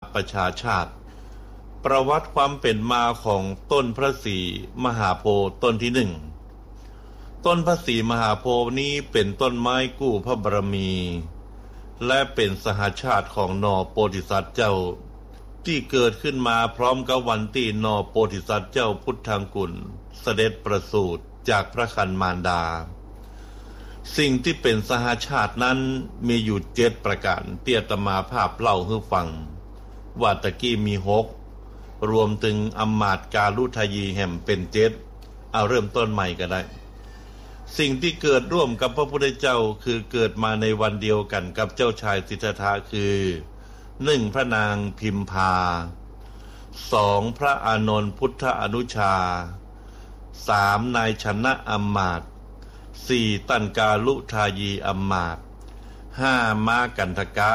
ประชาชาติประวัติความเป็นมาของต้นพระศรีมหาโพธิ์ต้นที่หนึ่งต้นพระศรีมหาโพธิ์นี้เป็นต้นไม้กู้พระบารมีและเป็นสหชาติของนอโพธิสัตว์เจ้าที่เกิดขึ้นมาพร้อมกับวันที่นอโพธิสัตว์เจ้าพุทธังกุลเสด็จประสูติจากพระครรภ์มารดาสิ่งที่เป็นสหชาตินั้นมีอยู่7ประการเตี้ยตมาภาพเล่าให้ฟังว่าตะกี้มี6รวมถึงอำมาตย์กาลุทยีแห่มเป็น7เอาเริ่มต้นใหม่ก็ได้สิ่งที่เกิดร่วมกับพระพุทธเจ้าคือเกิดมาในวันเดียวกันกับเจ้าชายสิทธัตถะคือ1พระนางพิมพา2พระอานนท์พุทธอนุชา3นายชนะอำมาตย์4ตันกาลุทายีอำมาตย์5ม้ากันทกะ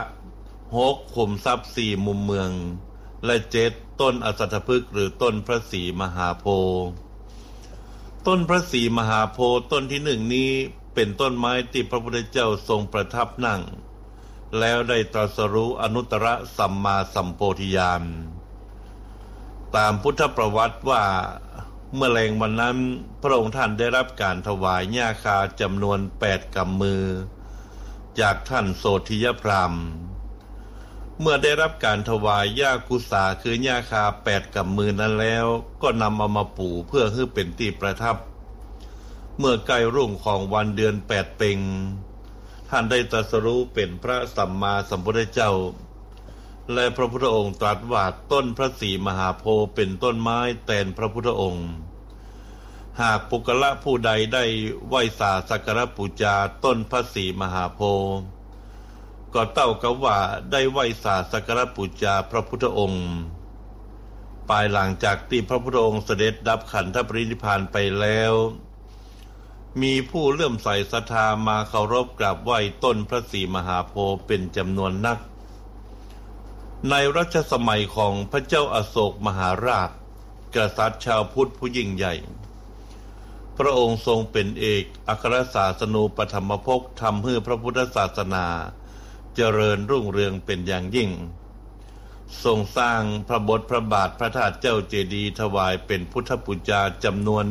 6ขุมทรัพย์4มุมเมืองและ7ต้นอสัตถพฤกษ์หรือต้นพระศรีมหาโพธิ์ต้นพระศรีมหาโพธิ์ต้นที่หนึ่งนี้เป็นต้นไม้ที่พระพุทธเจ้าทรงประทับนั่งแล้วได้ตรัสรู้อนุตตรสัมมาสัมโพธิญาณตามพุทธประวัติว่าเมื่อแรงวันนั้นพระองค์ท่านได้รับการถวายหญ้าคาจำนวน8 กำมือจากท่านโสธิยพราหมณ์เมื่อได้รับการถวายหญ้ากุสาคือหญ้าคา8 กำมือนั้นแล้วก็นำเอามาปูเพื่อให้เป็นที่ประทับเมื่อใกล้รุ่งของวันเดือน8 เพ็ญท่านได้ตรัสรู้เป็นพระสัมมาสัมพุทธเจ้าและพระพุทธองค์ตรัสว่าต้นพระศรีมหาโพธิ์เป็นต้นไม้แทนพระพุทธองค์หากปุกละผู้ใดได้ไหว้สาสักการะบูชาต้นพระศรีมหาโพธิ์ก็เท่ากับว่าได้ไหว้สาสักการะบูชาพระพุทธองค์ภายหลังจากที่พระพุทธองค์เสด็จดับขันธปรินิพพานไปแล้วมีผู้เลื่อมใสศรัทธามาเคารพกราบไหว้ต้นพระศรีมหาโพธิ์เป็นจำนวนนักในรัชสมัยของพระเจ้าอโศกมหาราชกษัตริย์ชาวพุทธผู้ยิ่งใหญ่พระองค์ทรงเป็นเอกอัครศาสนูปฐมภพทำให้พระพุทธศาสนาเจริญรุ่งเรืองเป็นอย่างยิ่งทรงสร้างพระบทพระบาทพระธาตุเจ้าเจดีย์ถวายเป็นพุทธบูชาจำนวน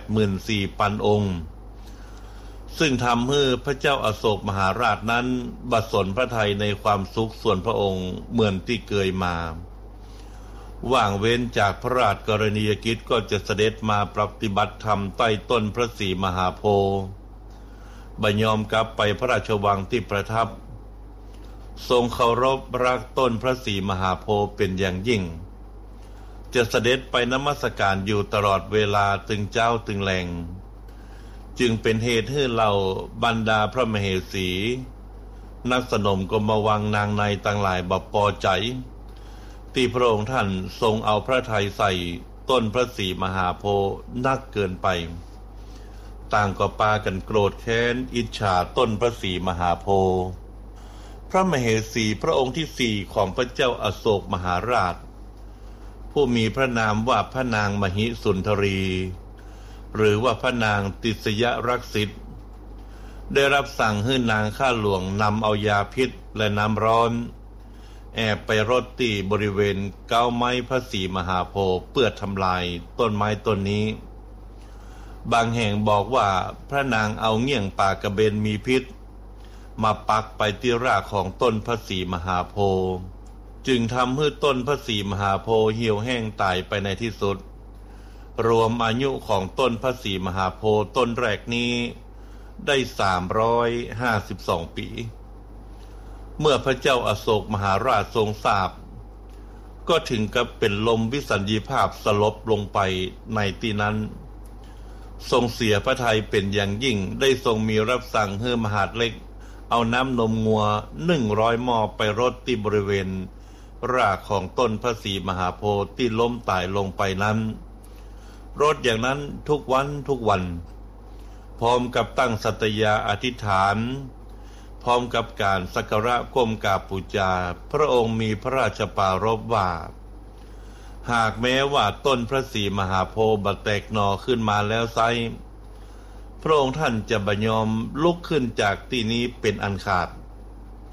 84,000 องค์ซึ่งทำให้พระเจ้าอโศกมหาราชนั้นบัดสนพระทัยในความสุขส่วนพระองค์เหมือนที่เคยมาว่างเว้นจากพระราชกรณียกิจก็จะเสด็จมาปฏิบัติธรรมใต้ต้นพระศรีมหาโพธิ์บัดยอมกลับไปพระราชวังที่ประทับทรงเคารพรักต้นพระศรีมหาโพธิ์เป็นอย่างยิ่งจะเสด็จไปนมัสการอยู่ตลอดเวลาตึงเจ้าตึงแรงจึงเป็นเหตุให้เราบรรดาพระมเหสีนักสนมกรมวังนางในต่างหลายบ่พอใจที่พระองค์ท่านทรงเอาพระทัยใส่ต้นพระศรีมหาโพธิ์นักเกินไปต่างก็ปากันโกรธแค้นอิจฉาต้นพระศรีมหาโพธิ์พระมเหสีพระองค์ที่4ของพระเจ้าอโศกมหาราชผู้มีพระนามว่าพระนางมหิสุนทรีหรือว่าพระนางติสยรักษิตได้รับสั่งให้นางข้าหลวงนำเอายาพิษและน้ำร้อนแอบไปรดที่บริเวณเก้าไม้พระศรีมหาโพธิ์เพื่อทำลายต้นไม้ต้นนี้บางแห่งบอกว่าพระนางเอาเงี่ยงป่ากระเบนมีพิษมาปักไปที่รากของต้นพระศรีมหาโพธิ์จึงทำให้ต้นพระศรีมหาโพธิ์เหี่ยวแห้งตายไปในที่สุดรวมอายุของต้นพระศรีมหาโพธิ์ต้นแรกนี้ได้352 ปีเมื่อพระเจ้าอโศกมหาราชทรงทราบก็ถึงกับเป็นลมวิสัญญีภาพสลบลงไปในที่นั้นทรงเสียพระทัยเป็นอย่างยิ่งได้ทรงมีรับสั่งให้มหาดเล็กเอาน้ำนมงัว100 หม้อไปรดที่บริเวณรากของต้นพระศรีมหาโพธิ์ที่ล้มตายลงไปนั้นรดอย่างนั้นทุกวันพร้อมกับตั้งสัตยาอธิษฐานพร้อมกับการสักการะก้มกราบบูชาพระองค์มีพระราชปรารภว่าหากแม้ว่าต้นพระศรีมหาโพธิ์บัดแตกหน่อขึ้นมาแล้วไซพระองค์ท่านจะบ่ยอมลุกขึ้นจากที่นี้เป็นอันขาด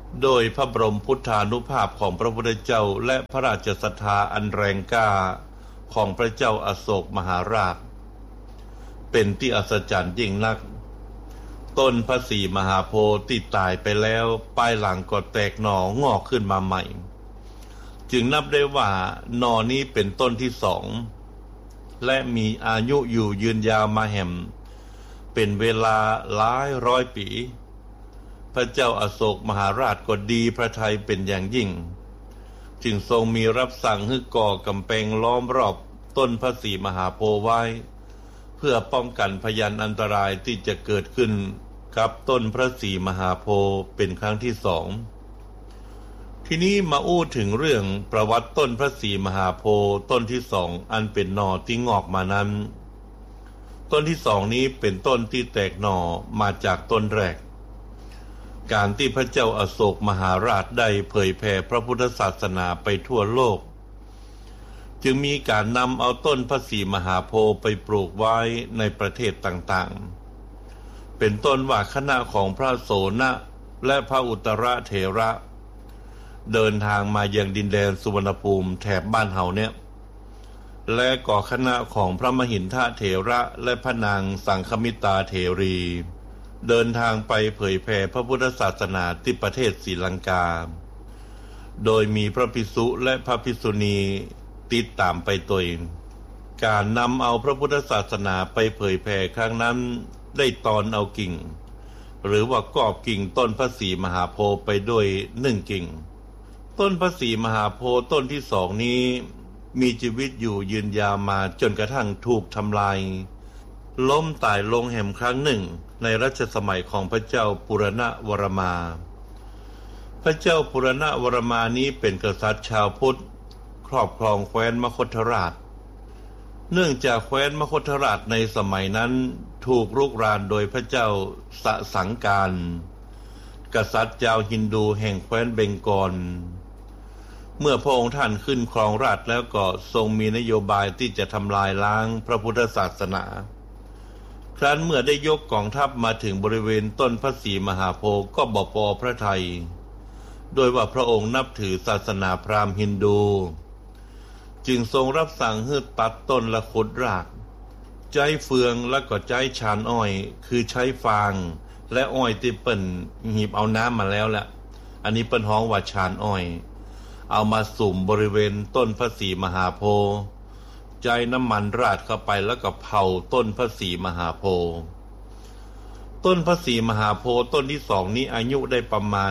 โดยพระบรมพุทธานุภาพของพระพุทธเจ้าและพระราชศรัทธาอันแรงกล้าของพระเจ้าอโศกมหาราชเป็นที่อัศจรรย์ยิ่งนักต้นพระศรีมหาโพธิ์ที่ตายไปแล้วปลายหลังก็แตกหน่องอกขึ้นมาใหม่จึงนับได้ว่าหน่อนี้เป็นต้นที่สองและมีอายุอยู่ยืนยาวมาแห่มเป็นเวลาหลายร้อยปีพระเจ้าอโศกมหาราชก็ดีพระทัยเป็นอย่างยิ่งจึงทรงมีรับสั่งให้ก่อกำแพงล้อมรอบต้นพระศรีมหาโพธิ์ไว้เพื่อป้องกันพยานอันตรายที่จะเกิดขึ้นกับต้นพระศรีมหาโพธิ์เป็นครั้งที่สองทีนี้มาอู้ถึงเรื่องประวัติต้นพระศรีมหาโพธิ์ต้นที่สองอันเป็นหน่อที่งอกมานั้นต้นที่สองนี้เป็นต้นที่แตกหน่อมาจากต้นแรกการที่พระเจ้าอโศกมหาราชได้เผยแผ่พระพุทธศาสนาไปทั่วโลกจึงมีการนำเอาต้นพระศรีมหาโพธิ์ไปปลูกไว้ในประเทศต่างๆเป็นต้นว่าคณะของพระโสนและพระอุตรเถระเดินทางมายังดินแดนสุวรรณภูมิแถบบ้านเฮาเนี่ยและก่อคณะของพระมหินทเถระและพระนางสังฆมิตาเถรีเดินทางไปเผยแผ่พระพุทธศาสนาที่ประเทศศรีลังกาโดยมีพระภิกษุและพระภิกษุณีติดตามไปตัวเองการนำเอาพระพุทธศาสนาไปเผยแผ่ครั้งนั้นได้ตอนเอากิ่งหรือว่ากอบกิ่งต้นพระศรีมหาโพธิ์ไปด้วย1 กิ่งต้นพระศรีมหาโพธิ์ต้นที่สองนี้มีชีวิตอยู่ยืนยาวมาจนกระทั่งถูกทำลายล้มตายลงแห่งครั้งหนึ่งในรัชสมัยของพระเจ้าปุรณวรมาพระเจ้าปุรณวรมานี้เป็นกษัตริย์ชาวพุทธครอบครองแคว้นมคธราชเนื่องจากแคว้นมคธราชในสมัยนั้นถูกรุกรานโดยพระเจ้าสสังการกษัตริย์ชาวฮินดูแห่งแคว้นเบงกอลเมื่อพระองค์ท่านขึ้นครองราชย์แล้วก็ทรงมีนโยบายที่จะทำลายล้างพระพุทธศาสนาครั้นเมื่อได้ยกกองทัพมาถึงบริเวณต้นพระศรีมหาโพธิ์ก็บ่พอพระทัยโดยว่าพระองค์นับถือศาสนาพราหมณ์ฮินดูจึงทรงรับสั่งให้ตัดต้นและขุดรากใช้เฟืองและก็ใช้ชานอ้อยคือใช้ฟางและอ้อยที่เปิ้นหีบเอาน้ำมาแล้วแหละอันนี้เปิ้นฮ้องว่าชานอ้อยเอามาสุ่มบริเวณต้นพระศรีมหาโพธิ์ใจน้ำมันราดเข้าไปแล้วก็เผาต้นพระศรีมหาโพธิ์ต้นพระศรีมหาโพธิ์ต้นที่สองนี้อายุได้ประมาณ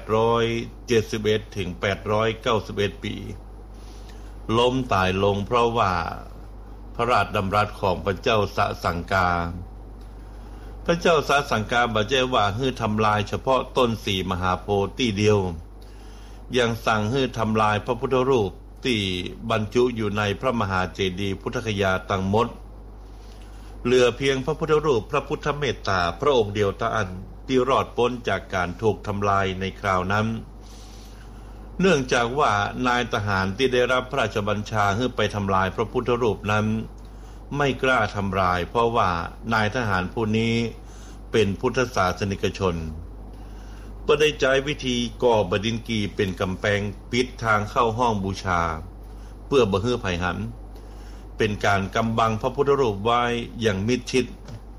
871ถึง891ปีล้มตายลงเพราะว่าพระราชดำรัสของพระเจ้าสสังกาพระเจ้าสสังกาบัดเจว่าให้ทำลายเฉพาะต้นศรีมหาโพธิ์ที่เดียวยังสั่งให้ทำลายพระพุทธรูปที่บรรจุอยู่ในพระมหาเจดีย์พุทธคยาทั้งหมดเหลือเพียงพระพุทธรูปพระพุทธเมตตาพระองค์เดียวเท่านั้นที่รอดพ้นจากการถูกทำลายในคราวนั้นเนื่องจากว่านายทหารที่ได้รับพระราชบัญชาให้ไปทำลายพระพุทธรูปนั้นไม่กล้าทำลายเพราะว่านายทหารผู้นี้เป็นพุทธศาสนิกชนก็ได้ใช้วิธีก่อบดินกีเป็นกำแพงปิดทางเข้าห้องบูชาเพื่อบ่ให้ภัยหันเป็นการกำบังพระพุทธรูปไว้อย่างมิดชิด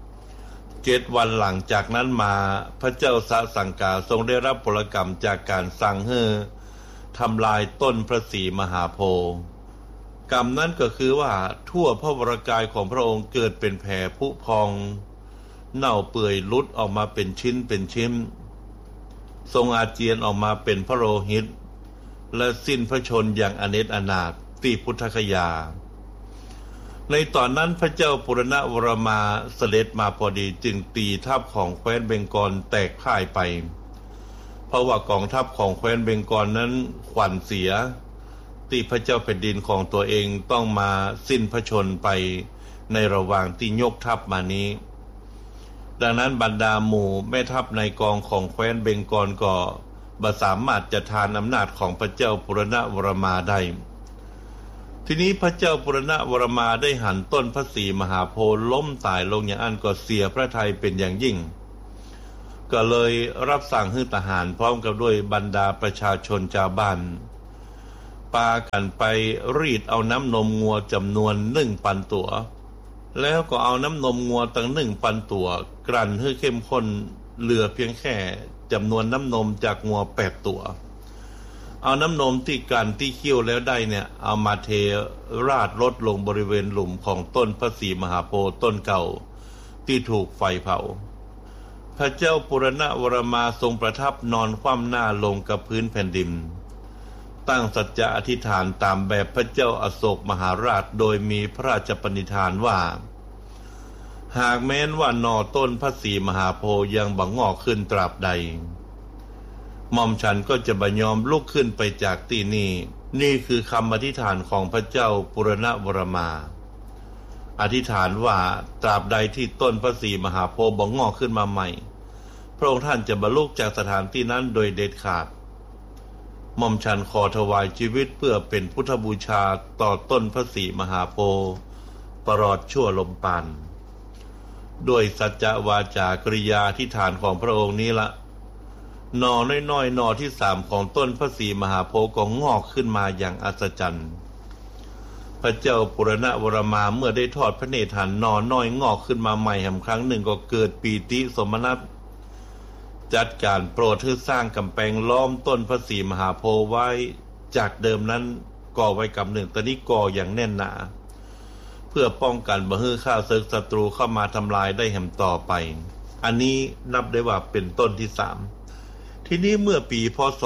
7 วันหลังจากนั้นมาพระเจ้าสสังกาทรงได้รับผลกรรมจากการสั่งให้ทำลายต้นพระศรีมหาโพธิ์กรรมนั้นก็คือว่าทั่วพระวรกายของพระองค์เกิดเป็นแผลผุพองเน่าเปื่อยลุดออกมาเป็นชิ้นเป็นชิ้นทรงอาเจียนออกมาเป็นพระโลหิตและสิ้นพระชนม์อย่างอเนจอนาถที่พุทธคยาในตอนนั้นพระเจ้าปุรณวรมาเสด็จมาพอดีจึงตีทัพของแคว้นเบงกอลแตกพ่ายไปเพราะว่ากองทัพของแคว้นเบงกอลนั้นขวัญเสียที่พระเจ้าแผ่นดินของตัวเองต้องมาสิ้นพระชนม์ไปในระหว่างที่ยกทัพมานี้ดังนั้นบรรดาหมู่แม่ทัพในกองของแคว้นเบงกอลก็บ่สามารถจะทานอำนาจของพระเจ้าปุรณวรมาได้ทีนี้พระเจ้าปุรณวรมาได้หันต้นพระศรีมหาโพธิ์ล้มตายลงอย่างอันก็เสียพระทัยเป็นอย่างยิ่งก็เลยรับสั่งให้ทหารพร้อมกับด้วยบรรดาประชาชนชาวบ้านปากันไปรีดเอาน้ำนมงัวจำนวน1,000 ตัวแล้วก็เอาน้ำนมงัวตั้ง1,000 ตัวกลั่นให้เข้มข้นเหลือเพียงแค่จำนวนน้ำนมจากงัว8 ตัวเอาน้ำนมที่กลั่นที่เคี่ยวแล้วได้เนี่ยเอามาเทราดลดลงบริเวณหลุมของต้นพระศรีมหาโพธิ์ต้นเก่าที่ถูกไฟเผาพระเจ้าปุรณวรมาทรงประทับนอนคว่ำหน้าลงกับพื้นแผ่นดินตั้งสัจจะอธิษฐานตามแบบพระเจ้าอโศกมหาราชโดยมีพระราชปณิธานว่าหากแม้นว่าหน่อต้นพระศรีมหาโพธิ์ยังบังงอกขึ้นตราบใดหม่อมฉันก็จะบ่ยอมลุกขึ้นไปจากที่นี่คือคำอธิษฐานของพระเจ้าปุรณวรมาอธิษฐานว่าตราบใดที่ต้นพระศรีมหาโพธิ์บังงอกขึ้นมาใหม่พระองค์ท่านจะบรรลุจากสถานที่นั้นโดยเด็ดขาดหม่อมฉันขอถวายชีวิตเพื่อเป็นพุทธบูชาต่อต้นพระศรีมหาโพธิ์ตลอดชั่วลมปราณด้วยสัจจะวาจากริยาอธิษฐานของพระองค์นี้ละหน่อน้อยๆหน่อที่3ของต้นพระศรีมหาโพธิ์ก็งอกขึ้นมาอย่างอัศจรรย์พระเจ้าปุรณวรมาเมื่อได้ทอดพระเนตรเห็นหน่อน้อยงอกขึ้นมาใหม่แห่งครั้งหนึ่งก็เกิดปีติสมนัสจัดการโปรดให้สร้างกำแพงล้อมต้นพระศรีมหาโพธิ์ไว้จากเดิมนั้นก่อไว้กำหนึ่งตอนนี้ก่ออย่างแน่นหนาเพื่อป้องกันบ่ให้ข้าศึกศัตรูเข้ามาทำลายได้แห่งต่อไปอันนี้นับได้ว่าเป็นต้นที่3ทีนี้เมื่อปีพ.ศ.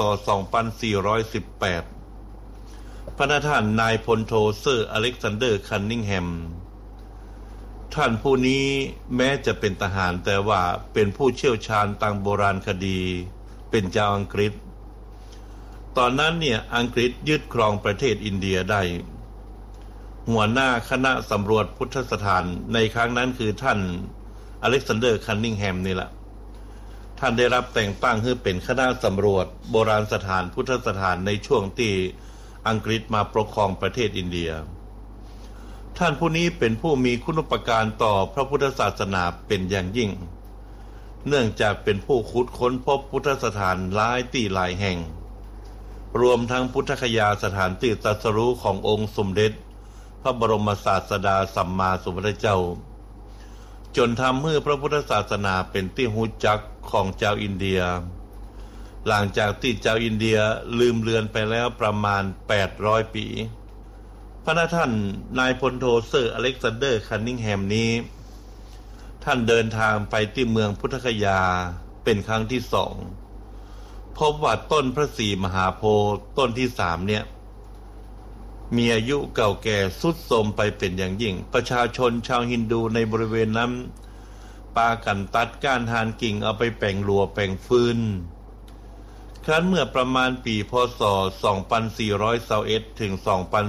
2418พระท่านนายพลโทเซอร์อเล็กซานเดอร์คันนิงแฮมท่านผู้นี้แม้จะเป็นทหารแต่ว่าเป็นผู้เชี่ยวชาญทางโบราณคดีเป็นชาวอังกฤษตอนนั้นเนี่ยอังกฤษยึดครองประเทศอินเดียได้หัวหน้าคณะสำรวจพุทธสถานในครั้งนั้นคือท่านอเล็กซานเดอร์คันนิงแฮมนี่แหละท่านได้รับแต่งตั้งให้เป็นคณะสำรวจโบราณสถานพุทธสถานในช่วงที่อังกฤษมาปกครองประเทศอินเดียท่านผู้นี้เป็นผู้มีคุณูปการต่อพระพุทธศาสนาเป็นอย่างยิ่งเนื่องจากเป็นผู้ขุดค้นพบพุทธสถานหลายที่หลายแห่งรวมทั้งพุทธคยาสถานที่ตรัสรู้ขององค์สมเด็จพระบรมศาสดาสัมมาสัมพุทธเจ้าจนทำให้พระพุทธศาสนาเป็นที่รู้จักของชาวอินเดียหลังจากที่ชาวอินเดียลืมเลือนไปแล้วประมาณ800 ปีพระท่านนายพลโทเซอร์อเล็กซานเดอร์คันนิงแฮมนี้ท่านเดินทางไปที่เมืองพุทธคยาเป็นครั้งที่2พบว่าต้นพระศรีมหาโพธิ์ต้นที่3เนี่ยมีอายุเก่าแก่ทรุดโทรมไปเป็นอย่างยิ่งประชาชนชาวฮินดูในบริเวณนั้นปากันตัดก้านหานกิ่งเอาไปแปลงลัวแปลงฟืนครั้นเมื่อประมาณปีพ.ศ. 2421ถึง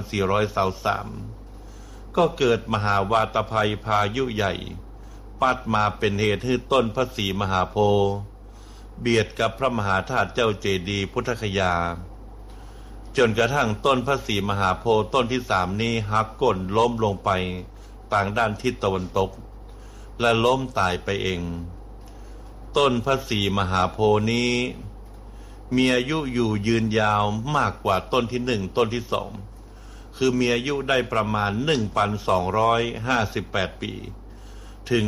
2423ก็เกิดมหาวาตภัยพายุใหญ่ปัดมาเป็นเหตุให้ต้นพระศรีมหาโพธิ์เบียดกับพระมหาธาตุเจ้าเจดีย์พุทธคยาจนกระทั่งต้นพระศรีมหาโพธิ์ต้นที่3นี้หักก้นล้มลงไปต่างด้านทิศตะวันตกและล้มตายไปเองต้นพระศรีมหาโพธิ์นี้มีอายุอยู่ยืนยาวมากกว่าต้นที่1ต้นที่2คือมีอายุได้ประมาณ 1,258 ปีถึง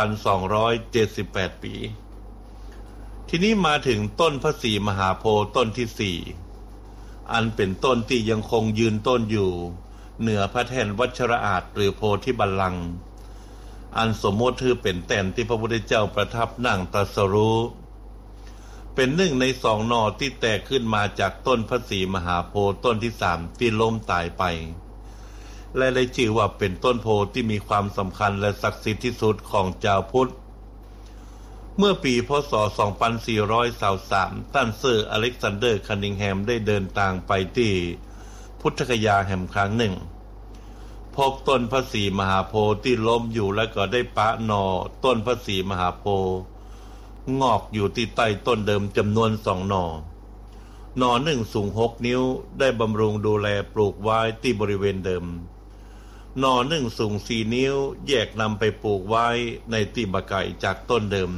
1,278 ปีทีนี้มาถึงต้นพระศรีมหาโพธิ์ต้นที่4อันเป็นต้นที่ยังคงยืนต้นอยู่เหนือพระแท่นวัชรอาสน์หรือโพธิบัลลังก์อันสมมติถือเป็นแท่นที่พระพุทธเจ้าประทับนั่งตรัสรู้เป็น1 ใน 2หน่อที่แตกขึ้นมาจากต้นพระศรีมหาโพธิ์ต้นที่3ที่ล้มตายไปและได้ชื่อว่าเป็นต้นโพธิ์ที่มีความสำคัญและศักดิ์สิทธิ์ที่สุดของชาวพุทธเมื่อปีพ.ศ. 2423ท่านเซอร์อเล็กซานเดอร์คันนิงแฮมได้เดินทางไปที่พุทธคยาแห่งครั้งหนึ่งพบต้นพระศรีมหาโพธิ์ที่ล้มอยู่และก็ได้ปะหน่อต้นพระศรีมหาโพธิ์งอกอยู่ที่ใต้ต้นเดิมจำนวน2หน่อ1สูง6 นิ้วได้บำรุงดูแลปลูกไว้ที่บริเวณเดิมหน่อ1สูง4 นิ้วแยกนำไปปลูกไว้ในที่บะไก่จากต้นเดิม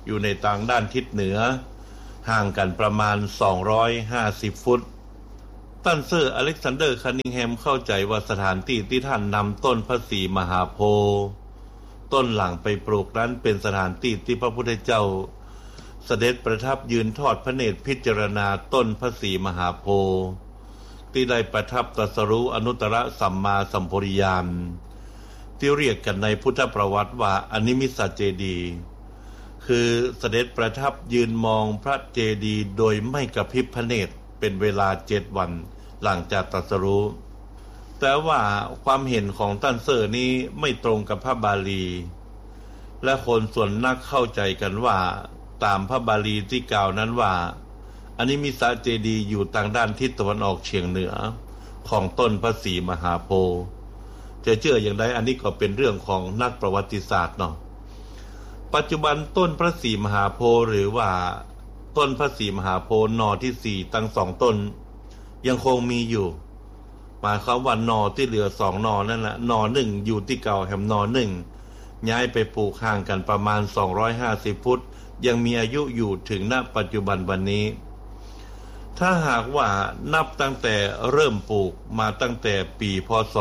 อยู่ในทางด้านทิศเหนือห่างกันประมาณ250ฟุตท่านเซอร์อเล็กซานเดอร์คันนิงแฮมเข้าใจว่าสถานที่ที่ท่านนำต้นพระศรีมหาโพธิ์ต้นหลังไปปลูกนั้นเป็นสถานที่ที่พระพุทธเจ้าเสด็จประทับยืนทอดพระเนตรพิจารณาต้นพระศรีมหาโพธิ์ที่ได้ประทับตรัสรู้อนุตตรสัมมาสัมโพธิญาณที่เรียกกันในพุทธประวัติว่าอนิมิสสเจดีย์คือเสด็จประทับยืนมองพระเจดีย์โดยไม่กระพริบพระเนตรเป็นเวลา7 วันหลังจากตรัสรู้แต่ว่าความเห็นของท่านเซอร์นี้ไม่ตรงกับพระบาลีและคนส่วนนักเข้าใจกันว่าตามพระบาลีที่กล่าวนั้นว่าอนิมิสสเจดีย์อยู่ทางด้านทิศตะวันออกเฉียงเหนือของต้นพระศรีมหาโพธิ์จะเชื่ออย่างไรอันนี้ก็เป็นเรื่องของนักประวัติศาสตร์เนาะปัจจุบันต้นพระศรีมหาโพธิ์หรือว่าต้นพระศรีมหาโพธิ์หน่อที่4ทั้ง2ต้นยังคงมีอยู่หมายความว่าหน่อที่เหลือ2หน่อนั่นแหละหน่อ1อยู่ที่เก่าแห่งหน่อ1ย้ายไปปลูกห่างกันประมาณ250ฟุตยังมีอายุอยู่ถึงณปัจจุบันวันนี้ถ้าหากว่านับตั้งแต่เริ่มปลูกมาตั้งแต่ปีพ.ศ.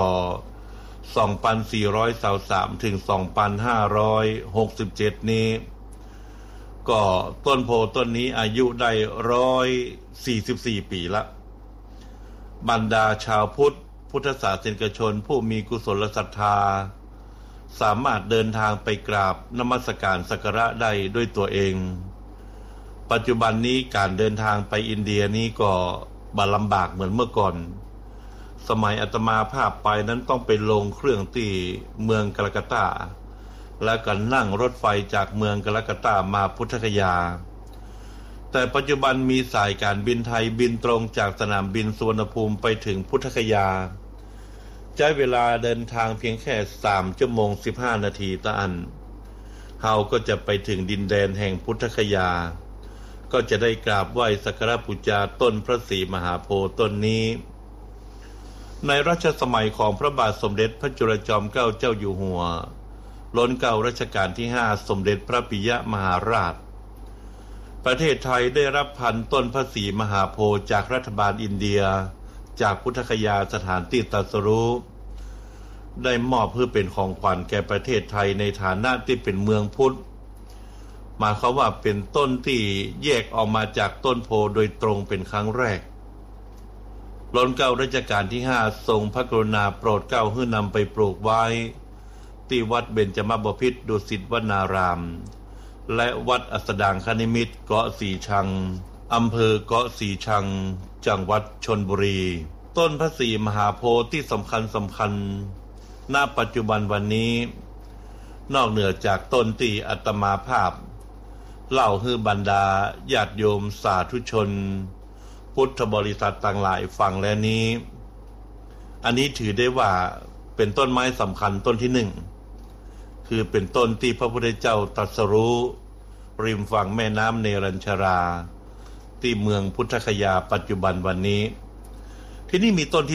2423 ถึง 2567 นี้ก็ต้นโพต้นนี้อายุได้144 ปีละบรรดาชาวพุทธศาสนิกชนผู้มีกุศลศรัทธาสามารถเดินทางไปกราบนมัสการสักการะได้ด้วยตัวเองปัจจุบันนี้การเดินทางไปอินเดียนี้ก็ลำบากเหมือนเมื่อก่อนสมัยอาตมาภาพไปนั้นต้องไปลงเครื่องที่เมืองกัลกัตตาแล้วก็นั่งรถไฟจากเมืองกัลกัตตามาพุทธคยาแต่ปัจจุบันมีสายการบินไทยบินตรงจากสนามบินสุวรรณภูมิไปถึงพุทธคยาใช้เวลาเดินทางเพียงแค่3 ชั่วโมง 15 นาทีต่ออันเฮาก็จะไปถึงดินแดนแห่งพุทธคยาก็จะได้กราบไหว้สักการะบูชาต้นพระศรีมหาโพธิ์ต้นนี้ในรัชสมัยของพระบาทสมเด็จพระจุลจอมเกล้าเจ้าอยู่หัวรัชกาลรัชกาลที่5สมเด็จพระปิยมหาราชประเทศไทยได้รับพันธุ์ต้นพระศรีมหาโพธิ์จากรัฐบาลอินเดียจากพุทธคยาสถานที่ตรัสรู้ได้มอบเพื่อเป็นของขวัญแก่ประเทศไทยในฐานะที่เป็นเมืองพุทธหมายความว่าเป็นต้นที่แยกออกมาจากต้นโพโดยตรงเป็นครั้งแรกรัชกาลรัชกาลที่5ทรงพระกรุณาโปรดเกล้าให้นำไปปลูกไว้ที่วัดเบญจมบพิตรดุสิตวนารามและวัดอัสดางคณิมิตรเกาะสีชังอำเภอเกาะสีชังจังหวัดชลบุรีต้นพระศรีมหาโพธิ์ที่สำคัญณปัจจุบันวันนี้นอกเหนือจากต้นที่อาตมาภาพเล่าให้บรรดาญาติโยมสาธุชนพุทธบริษัทต่างหลายฟังแล้วนี้อันนี้ถือได้ว่าเป็นต้นไม้สำคัญต้นที่1คือเป็นต้นที่พระพุทธเจ้าตรัสรู้ริมฝั่งแม่น้ำเนรัญชาราที่เมืองพุทธคยาปัจจุบันวันนี้ที่นี่มีต้นที่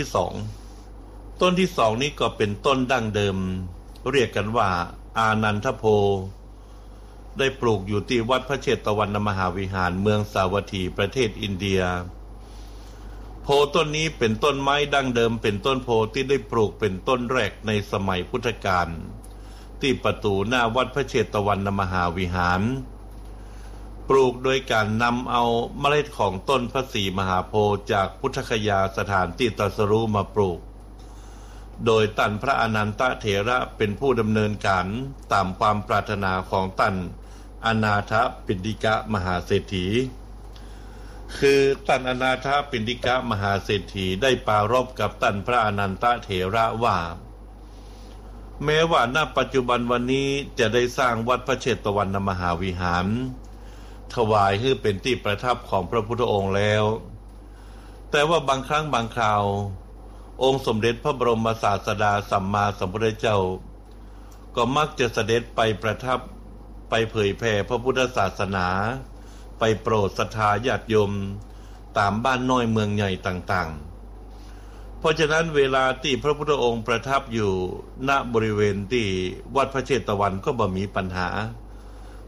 2ต้นที่2นี้ก็เป็นต้นดั้งเดิมเรียกกันว่าอานันทโพได้ปลูกอยู่ที่วัดพระเชตวันมหาวิหารเมืองสาวัตถีประเทศอินเดียโพต้นนี้เป็นต้นไม้ดั้งเดิมเป็นต้นโพที่ได้ปลูกเป็นต้นแรกในสมัยพุทธกาลที่ประตูหน้าวัดพระเชตวันมหาวิหารปลูกโดยการนำเอาเมล็ดของต้นพระศรีมหาโพธิ์จากพุทธคยาสถานที่ตรัสรู้มาปลูกโดยท่านพระอนันตเถระเป็นผู้ดำเนินการตามความปรารถนาของท่านอนาถปิณฑิกมหาเศรษฐีคือท่านอนาถปิณฑิกมหาเศรษฐีได้ปรารภกับท่านพระอนันตเถระว่าแม้ว่าณปัจจุบันวันนี้จะได้สร้างวัดพระเชตวันมหาวิหารถวายให้เป็นที่ประทับของพระพุทธองค์แล้วแต่ว่าบางครั้งบางคราวองค์สมเด็จพระบรมศาสดาสัมมาสัมพุทธเจ้าก็มักจะเสด็จไปประทับไปเผยแผ่พระพุทธศาสนาไปโปรดศรัทธาญาติโยมตามบ้านน้อยเมืองใหญ่ต่างๆเพราะฉะนั้นเวลาที่พระพุทธองค์ประทับอยู่ณบริเวณที่วัดพระเชตวันก็บ่มีปัญหาเฮ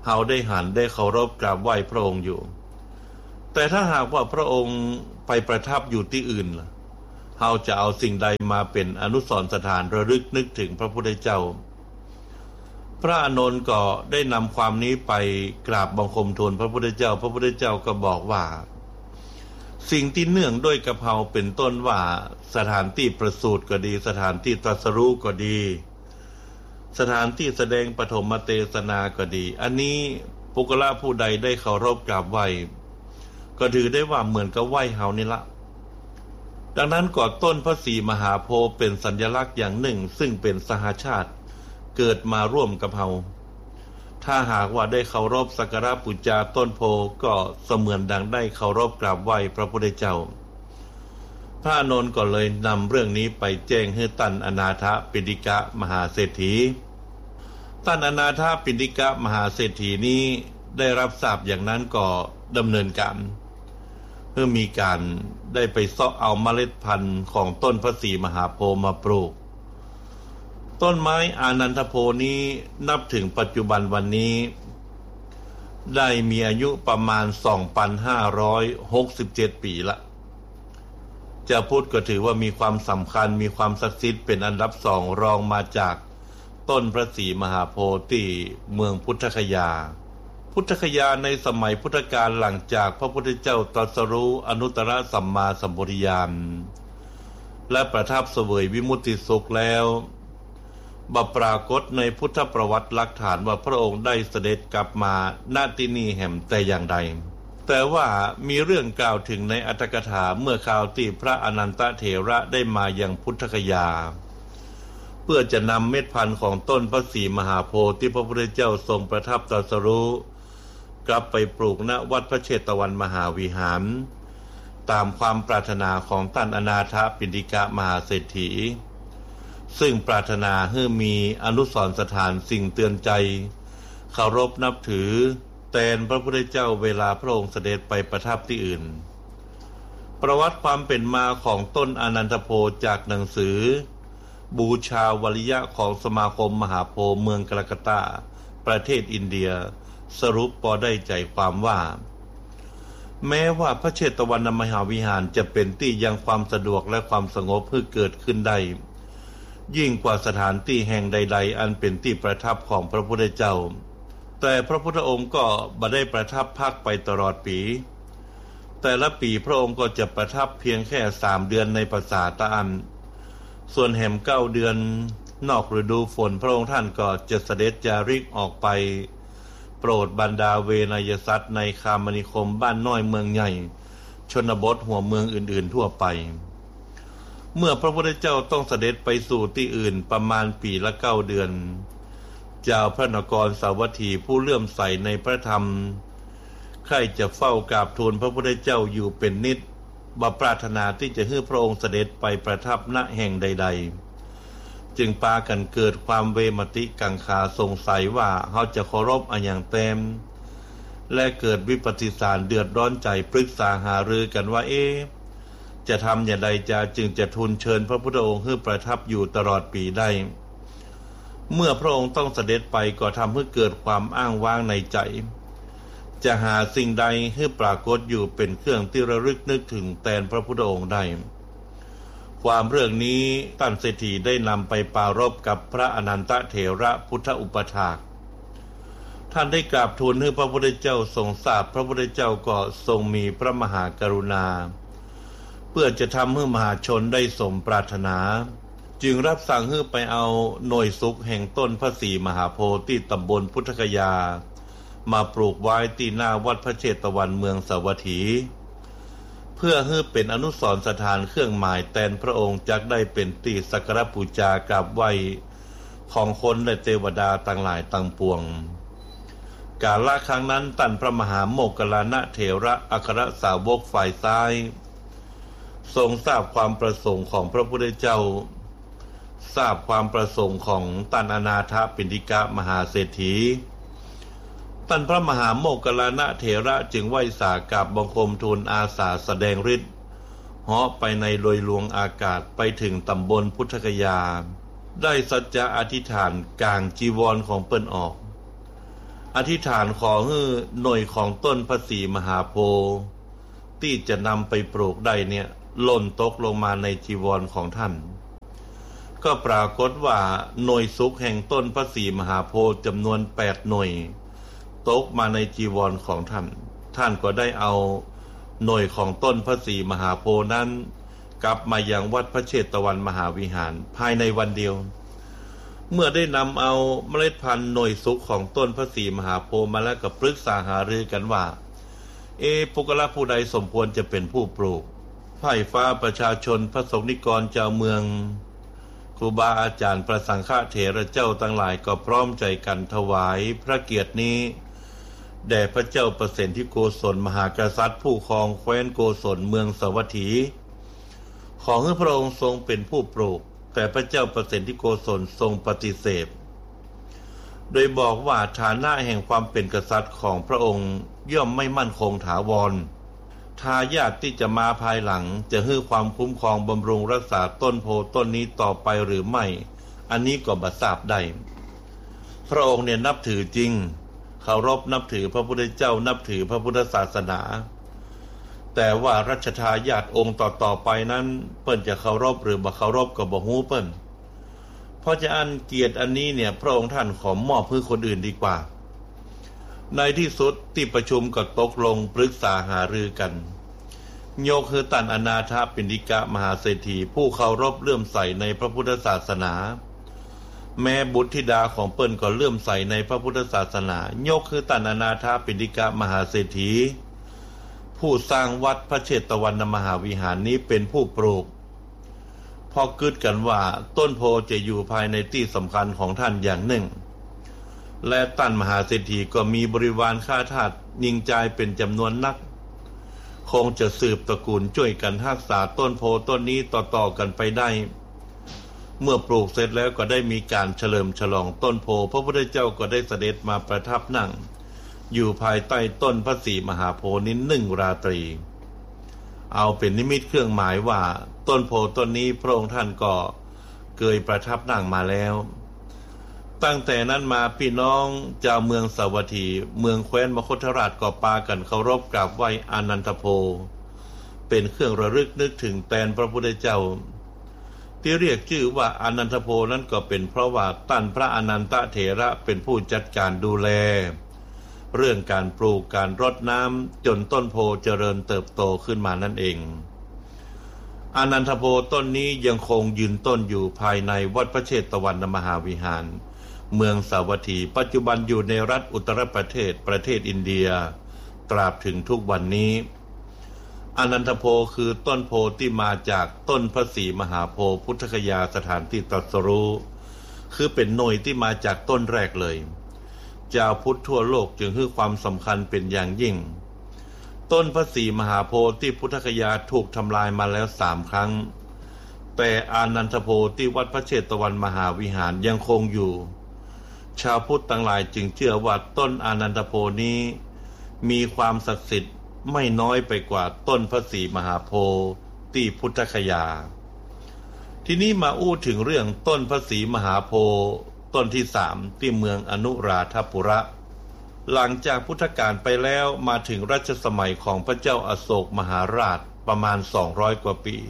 เฮาได้หันได้เคารพกราบไหว้พระองค์อยู่แต่ถ้าหากว่าพระองค์ไปประทับอยู่ที่อื่นล่ะเฮาจะเอาสิ่งใดมาเป็นอนุสรณ์สถานระลึกนึกถึงพระพุทธเจ้าพระอานนท์ก็ได้นำความนี้ไปกราบบังคมทูลพระพุทธเจ้าพระพุทธเจ้าก็บอกว่าสิ่งที่เนื่องด้วยกับเฮาเป็นต้นว่าสถานที่ประสูติก็ดีสถานที่ตรัสรู้ก็ดีสถานที่แสดงปฐมเทศนาก็ดีอันนี้ปุกละผู้ใดได้เคารพกราบไหว้ก็ถือได้ว่าเหมือนกับไหว้เฮานี่ละดังนั้นก่อต้นพระศรีมหาโพธิ์เป็นสัญลักษณ์อย่างหนึ่งซึ่งเป็นสหชาติเกิดมาร่วมกับเฮาถ้าหากว่าได้เคารพสักการะบูชาต้นโพก็เสมือนดังได้เคารพกราบไหว้พระพุทธเจ้าพระอานนท์ก็เลยนำเรื่องนี้ไปแจ้งให้ท่านอนาถปิณฑิกะมหาเศรษฐีท่านอนาถปิณฑิกะมหาเศรษฐีนี้ได้รับทราบอย่างนั้นก็ดำเนินการเพื่อมีการได้ไปเสาะเอาเมล็ดพันธุ์ของต้นพระศรีมหาโพธิ์มาปลูกต้นไม้อานันทโพนี้นับถึงปัจจุบันวันนี้ได้มีอายุประมาณ 2,567 ปีละจะพูดก็ถือว่ามีความสำคัญมีความศักดิ์สิทธิ์เป็นอันดับสองรองมาจากต้นพระศรีมหาโพธิ์ที่เมืองพุทธคยาพุทธคยาในสมัยพุทธกาลหลังจากพระพุทธเจ้าตรัสรู้อนุตตรสัมมาสัมโพธิญาณและประทับเสวยวิมุตติสุขแล้วบัปรากฏในพุทธประวัติหลักฐานว่าพระองค์ได้เสด็จกลับมาณที่นี่แห่งแต่อย่างใดแต่ว่ามีเรื่องกล่าวถึงในอัตถกถาเมื่อคราวที่พระอนันตเถระได้มายังพุทธคยาเพื่อจะนำเม็ดพันธุ์ของต้นพระศรีมหาโพธิ์ที่พระพุทธเจ้าทรงประทับตรัสรู้กลับไปปลูกณวัดพระเชตวันมหาวิหารตามความปรารถนาของท่านอนาถปิณฑิกะมหาเศรษฐีซึ่งปรารถนาให้มีอนุสรณ์สถานสิ่งเตือนใจเคารพนับถือแทนพระพุทธเจ้าเวลาพระองค์เสด็จไปประทับที่อื่นประวัติความเป็นมาของต้นอานันทโพธิ์จากหนังสือบูชาวริยะของสมาคมมหาโพธิ์เมืองกลกัตตาประเทศอินเดียสรุปพอได้ใจความว่าแม้ว่าพระเชตวันมหาวิหารจะเป็นที่ยังความสะดวกและความสงบเพื่อเกิดขึ้นได้ยิ่งกว่าสถานที่แห่งใดๆอันเป็นที่ประทับของพระพุทธเจ้าแต่พระพุทธองค์ก็บ่ได้ประทับพักไปตลอดปีแต่ละปีพระองค์ก็จะประทับเพียงแค่3 เดือนในปราสาทอันส่วนแห่ม9 เดือนนอกฤดูฝนพระองค์ท่านก็จะเสด็จจาริกออกไปโปรดบรรดาเวนยสัตว์ในคามนิคมบ้านน้อยเมืองใหญ่ชนบทหัวเมืองอื่นๆทั่วไปเมื่อพระพุทธเจ้าต้องเสด็จไปสู่ที่อื่นประมาณปีละ9 เดือนเจ้าพระนครสาวัตถีผู้เลื่อมใสในพระธรรมใครจะเฝ้ากราบทูลพระพุทธเจ้าอยู่เป็นนิจบ่ปรารถนาที่จะให้พระองค์เสด็จไปประทับณแห่งใดๆจึงปากันเกิดความเวมติกังขาสงสัยว่าเขาจะเคารพอันอย่างเต็มและเกิดวิปฏิสารเดือดร้อนใจปรึกษาหารือกันว่าจะทำอย่างไรจึงจะทูลเชิญพระพุทธองค์ให้ประทับอยู่ตลอดปีได้เมื่อพระองค์ต้องเสด็จไปก็ทำให้เกิดความอ้างว้างในใจจะหาสิ่งใดให้ปรากฏอยู่เป็นเครื่องที่ระลึกนึกถึงแทนพระพุทธองค์ได้ความเรื่องนี้ท่านเศรษฐีได้นำไปปรารภกับพระอนันตเถระพุทธอุปถากท่านได้กราบทูลให้พระพุทธเจ้าทรงทราบพระพุทธเจ้าก็ทรงมีพระมหากรุณาเพื่อจะทำให้มหาชนได้สมปรารถนาจึงรับสั่งให้ไปเอาหน่วยสุขแห่งต้นพระศรีมหาโพธิ์ที่ตำบลพุทธคยามาปลูกไว้ที่หน้าวัดพระเชตวันเมืองสาวัตถีเพื่อให้เป็นอนุสรณ์สถานเครื่องหมายแทนพระองค์จักได้เป็นที่สักการะบูชากราบไหว้ของคนและเทวดาต่างหลายต่างปวงกาลครั้งนั้นท่านพระมหาโมคคัลลานะเถระอัครสาวกฝ่ายซ้ายทรงทราบความประสงค์ของพระพุทธเจ้าทราบความประสงค์ของท่านอนาถปิณฑิกะมหาเศรษฐีท่านพระมหาโมคคัลลานะเถระจึงไหว้สากราบบังคมทูลอาสาแสดงฤทธิ์เหาะไปในโดยลวงอากาศไปถึงตำบลพุทธคยาได้สัจจะอธิษฐานกางจีวรของเปิ้นออกอธิษฐานขอให้หน่วยของต้นพระศรีมหาโพธิ์ที่จะนำไปปลูกได้เนี่ยหล่นตกลงมาในจีวรของท่านก็ปรากฏว่าหน่วยสุขแห่งต้นพระศรีมหาโพธิ์จำนวน8หน่วยตกมาในจีวรของท่านท่านก็ได้เอาหน่วยของต้นพระศรีมหาโพธิ์นั้นกลับมายังวัดพระเชตวันมหาวิหารภายในวันเดียวเมื่อได้นำเอาเมล็ดพันธุ์หน่วยสุขของต้นพระศรีมหาโพธิ์มาแล้วก็ปรึกษาหารือกันว่าปุกละผู้ใดสมควรจะเป็นผู้ปลูกไพร่ฟ้าประชาชนพระสงฆ์นิกรเจ้าเมืองครูบาอาจารย์พระสังฆเถระเจ้าทั้งหลายก็พร้อมใจกันถวายพระเกียรตินี้แด่พระเจ้าประสิทธิโกศลมหากษัตริย์ผู้ครองแคว้นโกศลเมืองสวัสถีขอให้พระองค์ทรงเป็นผู้ปลูกแต่พระเจ้าประสิทธิโกศลทรงปฏิเสธโดยบอกว่าฐานะแห่งความเป็นกษัตริย์ของพระองค์ย่อมไม่มั่นคงถาวรทายาทที่จะมาภายหลังจะให้ความคุ้มครองบำรุงรักษาต้นโพต้นนี้ต่อไปหรือไม่อันนี้ก็บ่ทราบได้พระองค์เนี่ยนับถือจริงเคารพนับถือพระพุทธเจ้านับถือพระพุทธศาสนาแต่ว่ารัชทายาทองค์ต่อไปนั้นเปิ้นจะเคารพหรือบ่เคารพก็บ่ฮู้เปิ้นเพราะจะอันเกียรติอันนี้เนี่ยพระองค์ท่านขอมอบให้คนอื่นดีกว่าในที่สุดที่ประชุมก็ตกลงปรึกษาหารือกันยกคือตันอนาถปิณฑิกะมหาเศรษฐีผู้เคารพเลื่อมใสในพระพุทธศาสนาแม้บุตรธิดาของเปิ้นก็เลื่อมใสในพระพุทธศาสนายกคือตันอนาถปิณฑิกะมหาเศรษฐีผู้สร้างวัดพระเชตวันมหาวิหารนี้เป็นผู้ปลูกพอคิดกันว่าต้นโพจะอยู่ภายในที่สำคัญของท่านอย่างหนึ่งและตันมหาเศรษฐีก็มีบริวารข้าทาสยิงใจเป็นจำนวนนักคงจะสืบตระกูลช่วยกันรักษาต้นโพต้นนี้ต่อๆกันไปได้เมื่อปลูกเสร็จแล้วก็ได้มีการเฉลิมฉลองต้นโพพระพุทธเจ้าก็ได้เสด็จมาประทับนั่งอยู่ภายใต้ต้นพระศรีมหาโพธิ์นี้1 ราตรีเอาเป็นนิมิตเครื่องหมายว่าต้นโพต้นนี้พระองค์ท่านก็เคยประทับนั่งมาแล้วตั้งแต่นั้นมาพี่น้องชาวเมืองสวัสถีเมืองแคว้นมคธราชก็ปากันเคารพกราบไหว้อานันทโพเป็นเครื่องระลึกนึกถึงแตนพระพุทธเจ้าที่เรียกชื่อว่าอานันทโพนั้นก็เป็นเพราะว่าตั้นพระอนันตเถระเป็นผู้จัดการดูแลเรื่องการปลูกการรดน้ำจนต้นโพเจริญเติบโตขึ้นมานั่นเองอานันทโพต้นนี้ยังคงยืนต้นอยู่ภายในวัดพระเชตวันมหาวิหารเมืองสาวัตถีปัจจุบันอยู่ในรัฐอุตรประเทศอินเดียตราบถึงทุกวันนี้อานันทโพคือต้นโพที่มาจากต้นพระศรีมหาโพธิ์พุทธคยาสถานที่ตรัสรู้คือเป็นหน่วยที่มาจากต้นแรกเลยชาวพุทธทั่วโลกจึงให้ความสำคัญเป็นอย่างยิ่งต้นพระศรีมหาโพธิ์ที่พุทธคยาถูกทำลายมาแล้ว3 ครั้งแต่อานันทโพธิ์ที่วัดพระเชตวันมหาวิหารยังคงอยู่ชาวพุทธทั้งหลายจึงเชื่อว่าต้นอานันทโพธิ์นี้มีความศักดิ์สิทธิ์ไม่น้อยไปกว่าต้นพระศรีมหาโพธิ์ที่พุทธคยาทีนี้มาอู้ถึงเรื่องต้นพระศรีมหาโพธิ์ต้นที่3ที่เมืองอนุราธปุระหลังจากพุทธกาลไปแล้วมาถึงรัชสมัยของพระเจ้าอโศกมหาราชประมาณ200 กว่าปี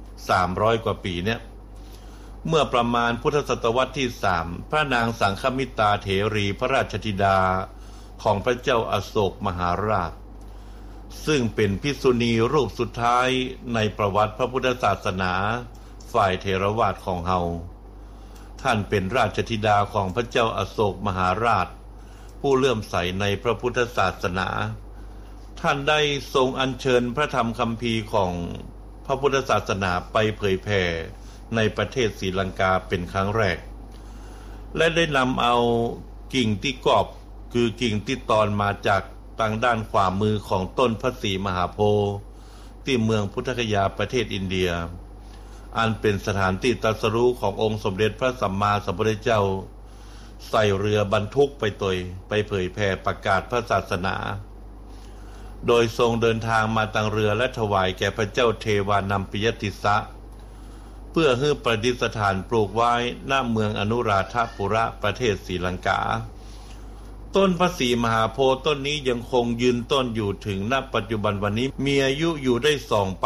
300 กว่าปีเนี่ยเมื่อประมาณพุทธศตวรรษที่3พระนางสังฆมิตาเถรีพระราชธิดาของพระเจ้าอโศกมหาราชซึ่งเป็นภิกษุณีรูปสุดท้ายในประวัติพระพุทธศาสนาฝ่ายเถรวาทของเฮาท่านเป็นราชธิดาของพระเจ้าอโศกมหาราชผู้เลื่อมใสในพระพุทธศาสนาท่านได้ทรงอัญเชิญพระธรรมคัมภีร์ของพระพุทธศาสนาไปเผยแผ่ในประเทศศรีลังกาเป็นครั้งแรกและได้นำเอากิ่งที่กอบคือกิ่งที่ตอนมาจากทางด้านขวามือของต้นพระศรีมหาโพธิ์ที่เมืองพุทธคยาประเทศอินเดียอันเป็นสถานที่ตรัสรู้ขององค์สมเด็จพระสัมมาสัมพุทธเจ้าใส่เรือบรรทุกไปเผยแผ่ประกาศพระศาสนาโดยทรงเดินทางมาทางเรือและถวายแก่พระเจ้าเทวานัมปิยติสะเพื่อให้ประดิษฐานปลูกไว้ณเมืองอนุราธปุระประเทศศรีลังกาต้นพระศรีมหาโพธิ์ต้นนี้ยังคงยืนต้นอยู่ถึงณปัจจุบันวันนี้มีอายุอยู่ได้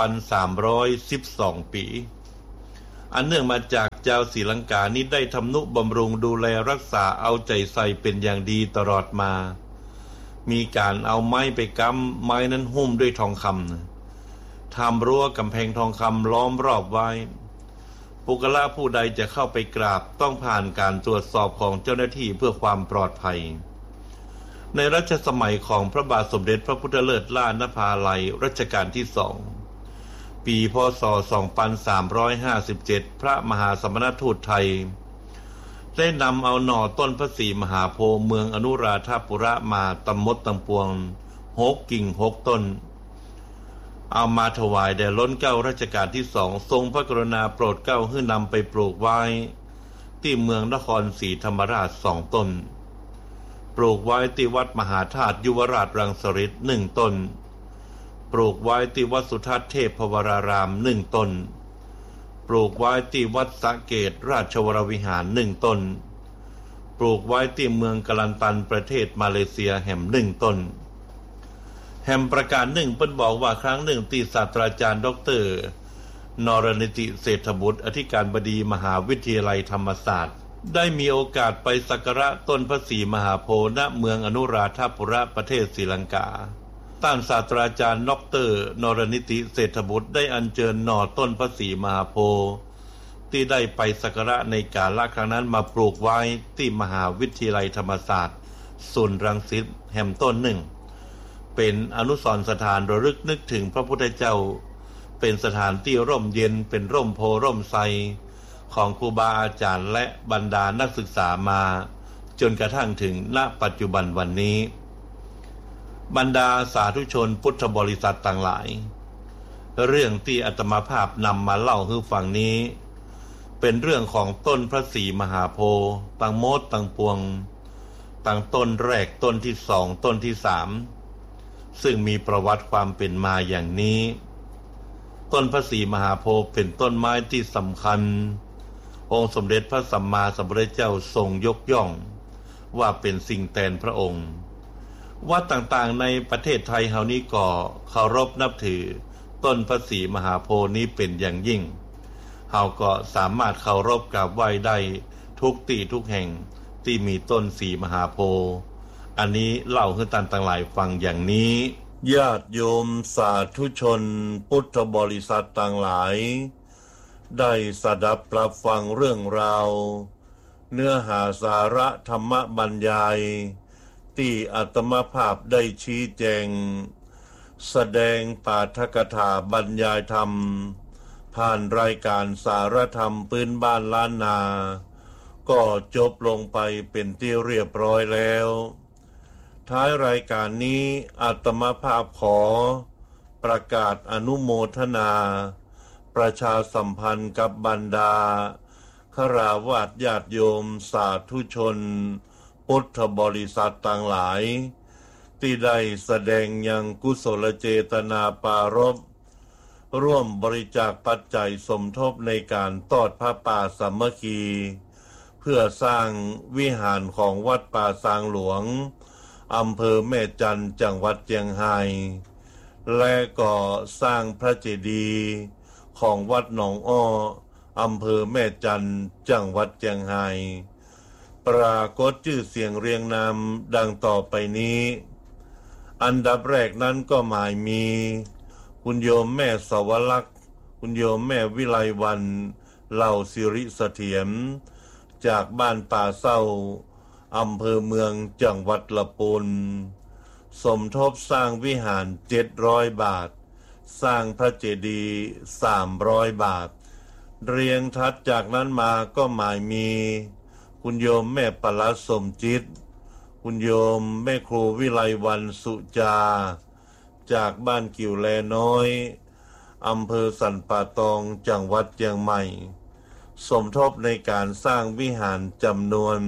2,312 ปีอันเนื่องมาจากเจ้าศรีลังกานี้ได้ทำนุบำรุงดูแลรักษาเอาใจใส่เป็นอย่างดีตลอดมามีการเอาไม้ไปกำไม้นั้นหุ้มด้วยทองคำทำรั้วกำแพงทองคำล้อมรอบไว้ปุกละผู้ใดจะเข้าไปกราบต้องผ่านการตรวจสอบของเจ้าหน้าที่เพื่อความปลอดภัยในรัชสมัยของพระบาทสมเด็จพระพุทธเลิศล่านภาลัยรัชกาลที่2ปีพ.ศ. 2357พระมหาสมณทูตไทยได้นำเอาหน่อต้นพระศรีมหาโพธิ์เมืองอนุราธปุระมาตำมดตำปวง6 กิ่ง 6 ต้นเอามาถวายแด่ล้นเกล้ารัชกาลที่2ทรงพระกรุณาโปรดเกล้าให้นำไปปลูกไว้ที่เมืองนครศรีธรรมราช2 ต้นปลูกไว้ที่วัดมหาธาตุยุวราชรังสฤษฎ์1 ต้นปลูกไว้ที่วัดสุทัศน์เทพวราราม1 ต้นปลูกไว้ที่วัดสะเกษราชวรวิหาร1 ต้นปลูกไว้ที่เมืองกะลันตันประเทศมาเลเซียแห่ม1 ต้นแห่มประการหนึ่งเปิ้นบอกว่าครั้งหนึ่งที่ศาสตราจารย์ดร.นรนิติเศรษฐบุตรอธิการบดีมหาวิทยาลัยธรรมศาสตร์ได้มีโอกาสไปสักการะต้นพระศรีมหาโพธิ์ณเมืองอนุราธปุระประเทศศรีลังกาท่านศาสตราจารย์ดร.นรนิติเศรษฐบุตรได้อัญเชิญหน่อต้นพระศรีมหาโพธิ์ที่ได้ไปสักการะในกาลครั้งนั้นมาปลูกไว้ที่มหาวิทยาลัยธรรมศาสตร์ศูนย์รังสิตแห่มต้นหนึ่งเป็นอนุสรณ์สถานระลึกนึกถึงพระพุทธเจ้าเป็นสถานที่ร่มเย็นเป็นร่มโพร่มไทรของครูบาอาจารย์และบรรดานักศึกษามาจนกระทั่งถึงณปัจจุบันวันนี้บรรดาสาธุชนพุทธบริษัทต่างหลายเรื่องที่อาตมาภาพนำมาเล่าให้ฟังนี้เป็นเรื่องของต้นพระศรีมหาโพธิ์ตั้งโมดตั้งปวงตั้งต้นแรกต้นที่2ต้นที่3ซึ่งมีประวัติความเป็นมาอย่างนี้ต้นพระศรีมหาโพธิ์เป็นต้นไม้ที่สำคัญองค์สมเด็จพระสัมมาสัมพุทธเจ้าทรงยกย่องว่าเป็นสิ่งแทนพระองค์วัดต่างๆในประเทศไทยเฮานี้ก็เคารพนับถือต้นพระศรีมหาโพธิ์นี้เป็นอย่างยิ่งเฮาก็สามารถเคารพกราบไหว้ได้ทุกที่ทุกแห่งที่มีต้นศรีมหาโพธิ์อันนี้เล่าให้ท่านทั้งหลายฟังอย่างนี้ญาติโยมสาธุชนพุทธบริษัทต่างหลายได้สดับรับฟังเรื่องราวเนื้อหาสาระธรรมบรรยายที่อาตมาภาพได้ชี้แจงแสดงปาฐกถาบรรยายธรรมผ่านรายการสารธรรมพื้นบ้านล้านนาก็จบลงไปเป็นที่เรียบร้อยแล้วท้ายรายการนี้อาตมาภาพขอประกาศอนุโมทนาประชาสัมพันธ์กับบรรดาฆราวาสญาติโยมสาธุชนพุทธบริษัทต่างหลายที่ได้แสดงยังกุศลเจตนาปรารภร่วมบริจาคปัจจัยสมทบในการทอดผ้าป่าสามัคคีเพื่อสร้างวิหารของวัดป่าซางหลวงอำเภอแม่จันทร์จังหวัดเชียงรายและก็สร้างพระเจดีย์ของวัดหนองอ้ออำเภอแม่จันทร์จังหวัดเชียงรายปรากฏชื่อเสียงเรียงนามดังต่อไปนี้อันดับแรกนั้นก็หมายมีคุณโยมแม่สวรักษ์คุณโยมแม่วิไลวรรณเหล่าสิริเสถียรจากบ้านป่าเศร้าอำเภอเมืองจังหวัดละปูนสมทบสร้างวิหาร700 บาทสร้างพระเจดีย์300 บาทเรียงทัดจากนั้นมาก็หมายมีคุณโยมแม่ปลัดสมจิตคุณโยมแม่ครูวิไลวรรณสุจาจากบ้านกิ่วแลน้อยอำเภอสันป่าตองจังหวัดเชียงใหม่สมทบในการสร้างวิหารจำนวน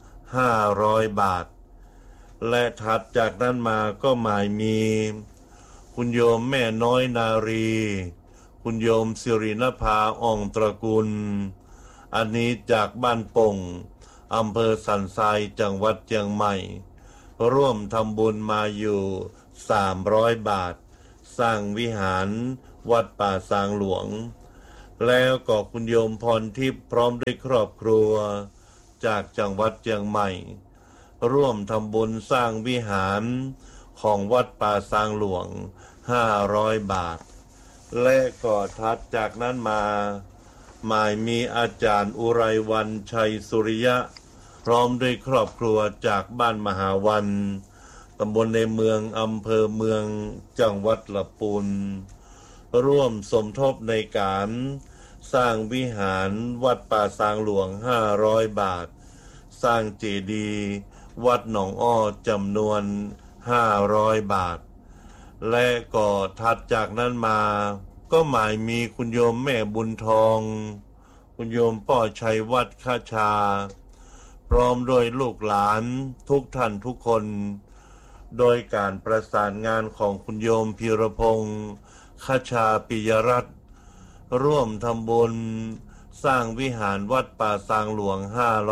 500 บาทและถัดจากนั้นมาก็หมายมีคุณโยมแม่น้อยนารีคุณโยมสิรินภาอ่องตระกูลอันนี้จากบ้านป่งอำเภอสันทรายจังหวัดเชียงใหม่ร่วมทำบุญมาอยู่300 บาทสร้างวิหารวัดป่าซางหลวงแล้วก็คุณโยมพรทิพย์พร้อมด้วยครอบครัวจากจังหวัดเชียงใหม่ร่วมทำบุญสร้างวิหารของวัดป่าซางหลวง500 บาทและก็ถัดจากนั้นมาหมายมีอาจารย์อุไรวันชัยสุริยะพร้อมด้วยครอบครัวจากบ้านมหาวันตำบลในเมืองอำเภอเมืองจังหวัดลำพูนร่วมสมทบในการสร้างวิหารวัดป่าซางหลวง500 บาทสร้างเจดีย์วัดหนองอ้อจำนวน500 บาทและก็ถัดจากนั้นมาก็หมายมีคุณโยมแม่บุญทองคุณโยมป่อชัยวัดข้าชาพร้อมโดยลูกหลานทุกท่านทุกคนโดยการประสานงานของคุณโยมพีรพงษ์ข้าชาปิยรัตน์ร่วมทำบุญสร้างวิหารวัดป่าซางหลวง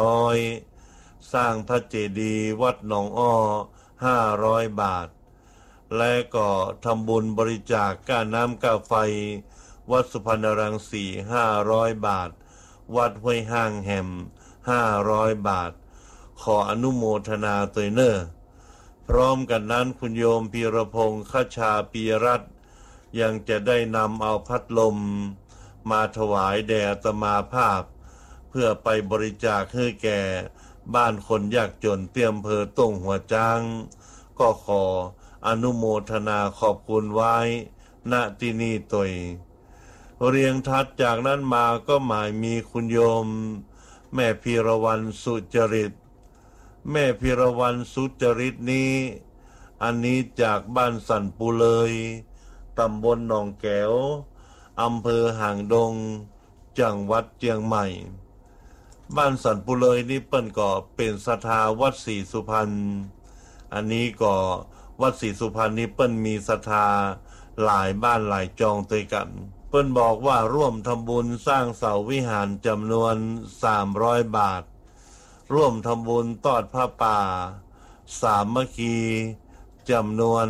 500สร้างพระเจดีย์วัดหนองอ้อ500 บาทและก็ทำบุญบริจาคค่าน้ำค่าไฟวัดสุพรรณรังสี500 บาทวัดห้วยห้างแหม500 บาทขออนุโมทนาตัวยเนอพร้อมกันนั้นคุณโยมพีรพงษ์ข้าชาปียรัตน์ยังจะได้นำเอาพัดลมมาถวายแด่อาตมาภาพเพื่อไปบริจาคให้แก่บ้านคนยากจนเตรียมอำเภอต้งหัวจ้างก็ขออนุโมทนาขอบคุณไว้ณที่นี่ตยเรียงทัดจากนั้นมาก็หมายมีคุณโยมแม่พีรวรรณสุจริตแม่พีรวรรณสุจริตนี้อันนี้จากบ้านสันปูเลยตำบลหนองแก้วอำเภอหางดงจังหวัดเชียงใหม่บ้านสันปูเลยนี่เปิ้นก็เป็นศรัทธาวัดศรีสุพรรณอันนี้ก็วัดศรีสุพรรณนี่เปิ้นมีศรัทธาหลายบ้านหลายจองด้วยกันเปิ้นบอกว่าร่วมทำบุญสร้างเสาวิหารจำนวน300 บาทร่วมทำบุญทอดผ้าป่าสามัคคีจำนวน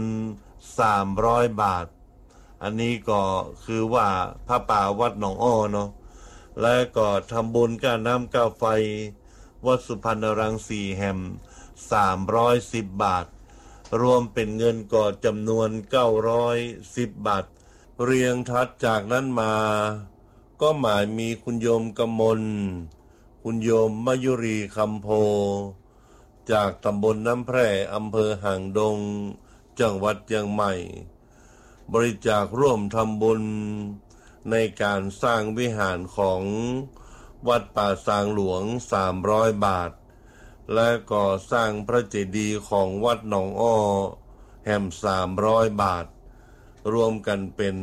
300 บาทอันนี้ก็คือว่าผ้าป่าวัดหนองอ้อเนาะและก็ทำบุญค่าน้ำค่าไฟวัดสุพรรณรังสีแห่ม310 บาทรวมเป็นเงินก็จำนวน910 บาทเรียงทัดจากนั้นมาก็หมายมีคุณโยมกมลคุณโยมมยุรีคำโพจากตำบลน้ำแพร่อำเภอหางดงจังหวัดเชียงใหม่บริจาคร่วมทำบุญในการสร้างวิหารของวัดป่าซางหลวง300 บาทและก่อสร้างพระเจดีย์ของวัดหนองอ้อแห่ม300 บาทรวมกันเป็น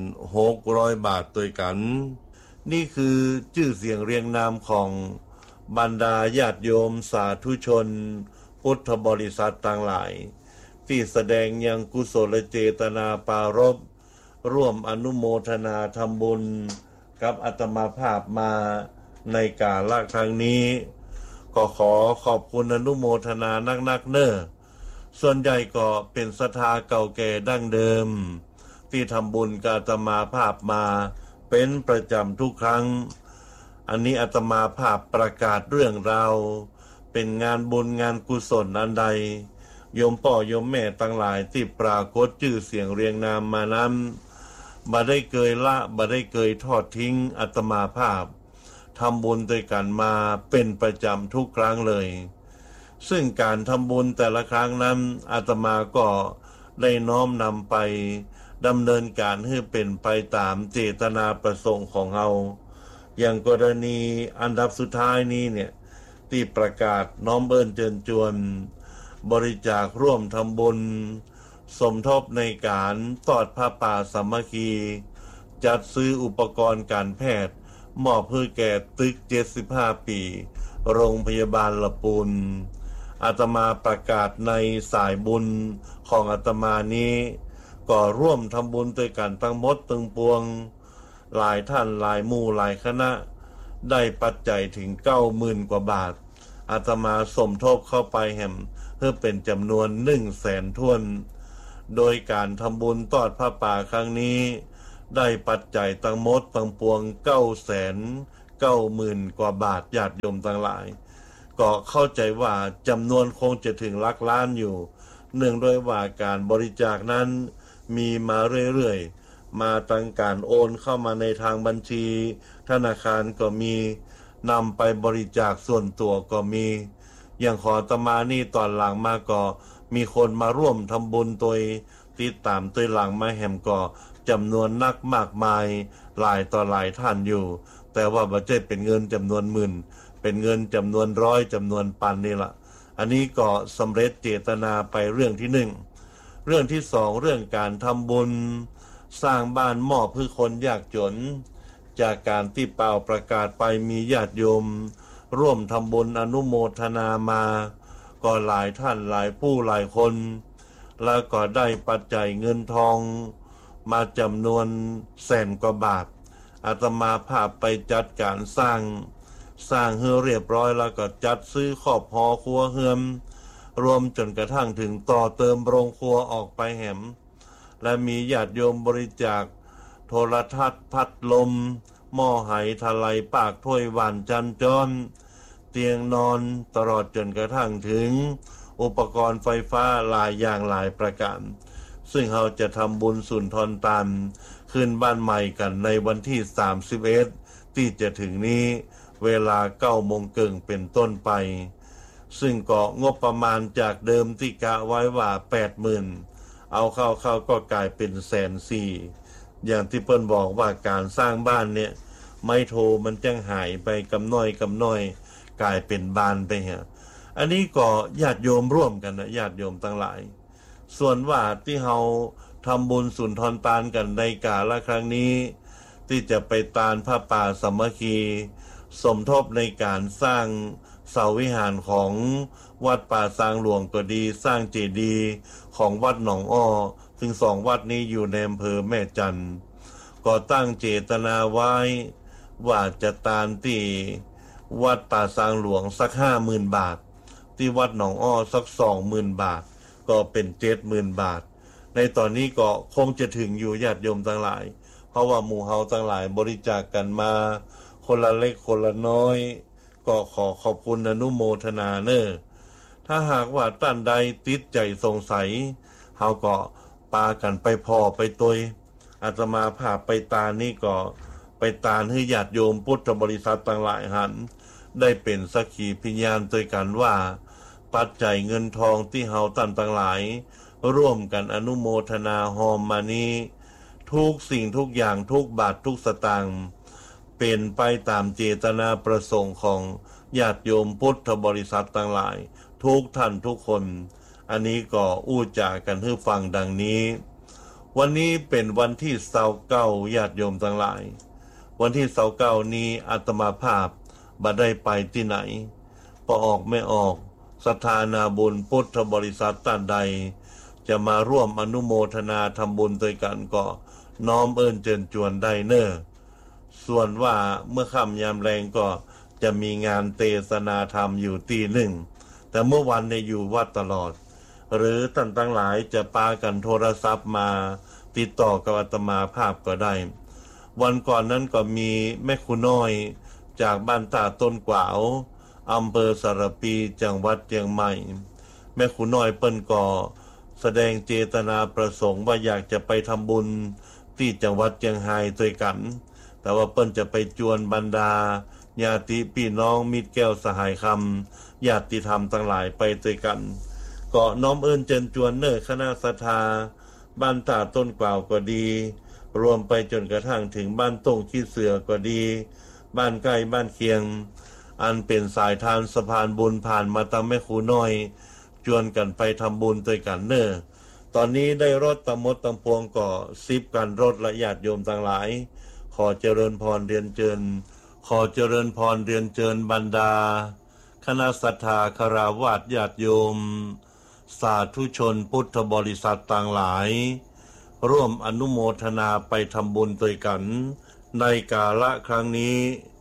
600 บาทด้วยกันนี่คือชื่อเสียงเรียงนามของบรรดาญาติโยมสาธุชนพุทธบริษัทต่างหลายที่แสดงยังกุศลเจตนาปรารภร่วมอนุโมทนาทำบุญกับอาตมาภาพมาในกาลครั้งนี้ก็ขอขอบคุณอนุโมทนานักๆเน้อส่วนใหญ่ก็เป็นศรัทธาเก่าแก่ดั้งเดิมที่ทำบุญกับอาตมาภาพมาเป็นประจำทุกครั้งอันนี้อาตมาภาพประกาศเรื่องราวเป็นงานบุญงานกุศลอันใดโยมพ่อโยมแม่ทั้งหลายที่ปรากฏชื่อเสียงเรียงนามมานั้นบ่ได้เคยละบ่ได้เคยทอดทิ้งอาตมาภาพทำบุญด้วยกันมาเป็นประจำทุกครั้งเลยซึ่งการทำบุญแต่ละครั้งนั้นอาตมาก็ได้น้อมนำไปดำเนินการให้เป็นไปตามเจตนาประสงค์ของเราอย่างกรณีอันดับสุดท้ายนี้เนี่ยที่ประกาศน้อมเอิญเชิญชวนบริจาคร่วมทำบุญสมทบในการทอดผ้าป่าสามัคคีจัดซื้ออุปกรณ์การแพทย์มอบเพื่อแก่ตึก75 ปีโรงพยาบาลละปูนอาตมาประกาศในสายบุญของอาตมานี้ก็ร่วมทำบุญด้วยกันทั้งหมดตึงปวงหลายท่านหลายหมู่หลายคณะได้ปัจจัยถึง90,000 กว่าบาทอาตมาสมทบเข้าไปแห่มเพื่อเป็นจำนวน100,000ถ้วนโดยการทำบุญทอดผ้าป่าครั้งนี้ได้ปัจจัยทั้งหมดทั้งปวง990,000 กว่าบาทญาติโยมทั้งหลายก็เข้าใจว่าจำนวนคงจะถึงหลักล้านอยู่เนื่องด้วยว่าการบริจาคนั้นมีมาเรื่อยๆมาตั้งการโอนเข้ามาในทางบัญชีธนาคารก็มีนำไปบริจาคส่วนตัวก็มีอย่างขออาตมานี่ตอนหลังมาก็มีคนมาร่วมทำบุญตัวติดตามตัวหลังมาแหมก็จำนวนนักมากมายหลายต่อหลายท่านอยู่แต่ว่าบ่ใช่เป็นเงินจำนวนหมื่นเป็นเงินจำนวนร้อยจำนวนพันนี่ละอันนี้ก็สำเร็จเจตนาไปเรื่องที่1เรื่องที่2เรื่องการทำบุญสร้างบ้านมอบเพื่อคนยากจนจากการที่เป่าประกาศไปมีญาติโยมร่วมทำบุญอนุโมทนามาก็หลายท่านหลายผู้หลายคนแล้วก็ได้ปัจจัยเงินทองมาจำนวน100,000 กว่าบาทอาตมาภาพไปจัดการสร้างเฮือเรียบร้อยแล้วก็จัดซื้อขอบหอครัวเฮือมรวมจนกระทั่งถึงต่อเติมโรงครัวออกไปแหมและมีญาติโยมบริจาคโทรทัศน์พัดลมหม้อไหทลายปากถ้วยหวานจันจรเตียงนอนตลอดจนกระทั่งถึงอุปกรณ์ไฟฟ้าหลายอย่างหลายประการซึ่งเราจะทำบุญสุนทรตันขึ้นบ้านใหม่กันในวันที่31ที่จะถึงนี้เวลา9 โมงครึ่งเป็นต้นไปซึ่งก็งบประมาณจากเดิมที่กะไว้ว่า 80,000 เอาเข้าก็กลายเป็น140,000อย่างที่เปิ้นบอกว่าการสร้างบ้านเนี่ยไม่โทมันจังหายไปกำน้อยกลายเป็นบานไปฮะอันนี้ก็ญาติโยมร่วมกันนะญาติโยมทั้งหลายส่วนว่าที่เราทำบุญสุนทรทานกันในกาลครั้งนี้ที่จะไปตานผ้าป่าสามัคคีสมทบในการสร้างเสาวิหารของวัดป่าซางหลวงก็ดีสร้างเจดีย์ของวัดหนองอ้อซึ่ง2 วัดนี้อยู่ในอำเภอแม่จันทร์ก็ตั้งเจตนาไว้ว่าจะตานที่วัดป่าซางหลวงสัก 50,000 บาทที่วัดหนองอ้อสัก 20,000 บาทก็เป็น 70,000 บาทในตอนนี้ก็คงจะถึงอยู่ญาติโยมทั้งหลายเพราะว่าหมู่เฮาทั้งหลายบริจาคกันมาคนละเล็กคนละน้อยก็ขอขอบคุณอนุโมทนาเนอถ้าหากว่าท่านใดติดใจสงสัยเฮาก็ปากันไปพอไปตยอาตมาภาพไปตานี่ก็ไปตาให้ญาติโยมพุทธบริษัทต่างหลายหันได้เป็นสักขีพยานด้วยกันว่าปัจจัยเงินทองที่เฮาท่านต่างหลายร่วมกันอนุโมทนาหอมมานี้ทุกสิ่งทุกอย่างทุกบาททุกสตางค์เป็นไปตามเจตนาประสงค์ของญาติโยมพุทธบริษัทต่างหลายทุกท่านทุกคนอันนี้ก็อู้จากันให้ฟังดังนี้วันนี้เป็นวันที่29ญาติโยมทั้งหลายวันที่29นี้อาตมาภาพบ่ได้ไปที่ไหนพอออกไม่ออกศรัทธานาบุญพุทธบริษัทท่านใดจะมาร่วมอนุโมทนาทำบุญด้วยกันก็น้อมเอิ้นเชิญชวนได้เน้อส่วนว่าเมื่อค่ำยามแรงก็จะมีงานเทศนาธรรมอยู่ตี 1แต่เมื่อวันเนี่ยอยู่วัดตลอดหรือท่านทั้งหลายจะปากันโทรศัพท์มาติดต่อกับอาตมาภาพก็ได้วันก่อนนั้นก็มีแม่ครูน้อยจากบ้านตาต้นกวาวอำเภอสารปีจังหวัดเชียงใหม่แม่ครูน้อยเปิ้นก็แสดงเจตนาประสงค์ว่าอยากจะไปทำบุญที่จังหวัดเชียงรายด้วยกันแต่ว่าเปิ้นจะไปจวนบรรดาญาติพี่น้องมิตรแก้วสหายคำญาติธรรมทั้งหลายไปด้วยกันก็น้อมเอิ้นเชิญชวนเน้อคณะศรัทธาบ้านตาต้นกวาวก็ดีรวมไปจนกระทั่งถึงบ้านต้งขี้เสือก็ดีบ้านใกล้บ้านเคียงอันเป็นสายทานสะพานบุญผ่านมาตามแม่ครูน้อยชวนกันไปทำบุญด้วยกันเน้อตอนนี้ได้รถตะมดตะพวงก็10 กันรถและญาติโยมทั้งหลายขอเจริญพรเรียนเชิญขอเจริญพรเรียนเชิญบรรดาคณะศรัทธาคฤหัสถ์ญาติโยมสาธุชนพุทธบริษัทต่างหลายร่วมอนุโมทนาไปทำบุญด้วยกันในกาละครั้งนี้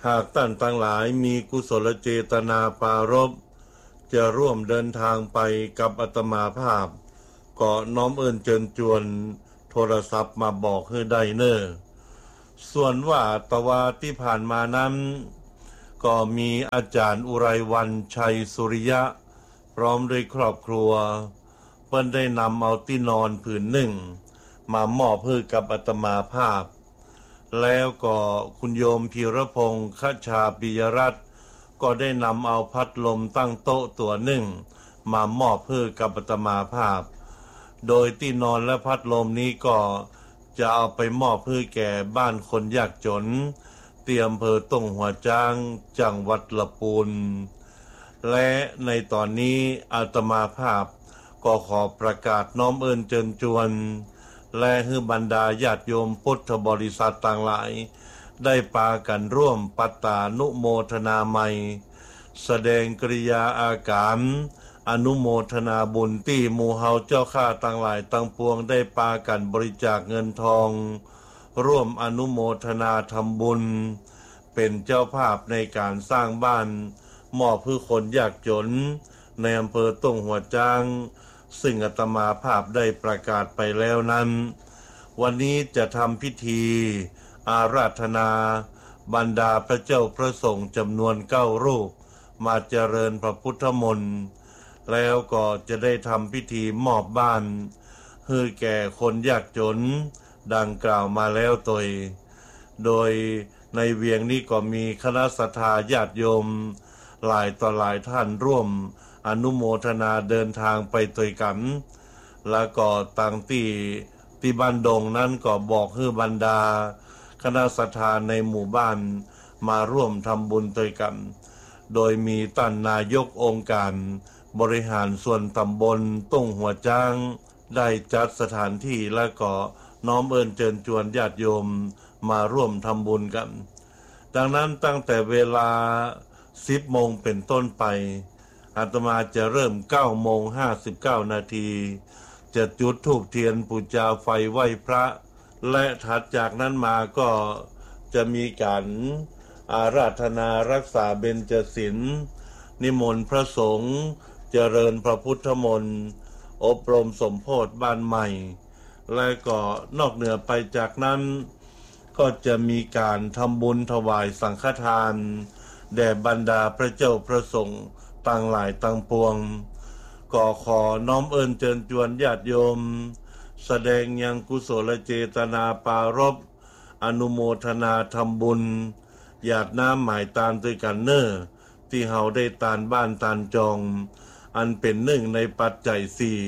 หากท่านทั้งหลายมีกุศลเจตนาปรารภจะร่วมเดินทางไปกับอาตมาภาพก็น้อมเอิญเชิญจวนโทรศัพท์มาบอกให้ได้เนอส่วนว่าตะวาที่ผ่านมานั้นก็มีอาจารย์อุไรวันชัยสุริยะพร้อมด้วยครอบครัวเพิ่นได้นำเอาที่นอนผืนหนึ่งมามอบให้กับอาตมาภาพแล้วก็คุณโยมพีรพงษ์ขชาปิยรัตน์ก็ได้นำเอาพัดลมตั้งโต๊ะตัวหนึ่งมามอบให้กับอาตมาภาพโดยที่นอนและพัดลมนี้ก็จะเอาไปมอบให้แก่บ้านคนยากจนที่อำเภอต้งหัวจ้างจังหวัดลำพูนและในตอนนี้อาตมาภาพก็ขอประกาศน้อมเอิญเชิญจวนและให้บรรดาญาติโยมพุทธบริษัทต่างหลายได้ปากันร่วมปัตตานุโมทนาใหม่แสดงกริยาอาการอนุโมทนาบุญที่หมู่เฮาเจ้าข้าต่างหลายต่างปวงได้ปากันบริจาคเงินทองร่วมอนุโมทนาทำบุญเป็นเจ้าภาพในการสร้างบ้านมอบเพื่อคนยากจนในอำเภอต้งหัวจ้างซึ่งอาตมาภาพได้ประกาศไปแล้วนั้นวันนี้จะทำพิธีอาราธนาบรรดาพระเจ้าพระสงฆ์จำนวน9 รูปมาเจริญพระพุทธมนต์แล้วก็จะได้ทำพิธีมอบบ้านให้แก่คนยากจนดังกล่าวมาแล้วโดยในเวียงนี้ก็มีคณะศรัทธาญาติโยมหลายต่อหลายท่านร่วมอนุโมทนาเดินทางไปด้วยกันแล้วก็ต่างที่บ้านดงนั้นก็บอกให้บรรดาคณะศรัทธาในหมู่บ้านมาร่วมทำบุญด้วยกันโดยมีท่านนายกองค์การบริหารส่วนตำบลต้งหัวจ้างได้จัดสถานที่และก็น้อมเอิญเชิญชวนญาติโยมมาร่วมทำบุญกันดังนั้นตั้งแต่เวลา10 โมงเป็นต้นไปอาตมาจะเริ่ม9:59 นาทีจะจุดธูปเทียนบูชาไฟไหว้พระและถัดจากนั้นมาก็จะมีการอาราธนารักษาเบญจศีลนิมนต์พระสงฆ์เจริญพระพุทธมนต์อบรมสมโภชบ้านใหม่และก็นอกเหนือไปจากนั้นก็จะมีการทำบุญถวายสังฆทานแด่บรรดาพระเจ้าพระสงฆ์ต่างหลายต่างปวงก็ขอน้อมเอิญเชิญชวนญาติโยมแสดงยังกุศลเจตนาปรารภอนุโมทนาทำบุญหยาดน้ำหมายตานด้วยกันเน้อที่เฮาได้ตานบ้านตานจองอันเป็นหนึ่งในปัจจัย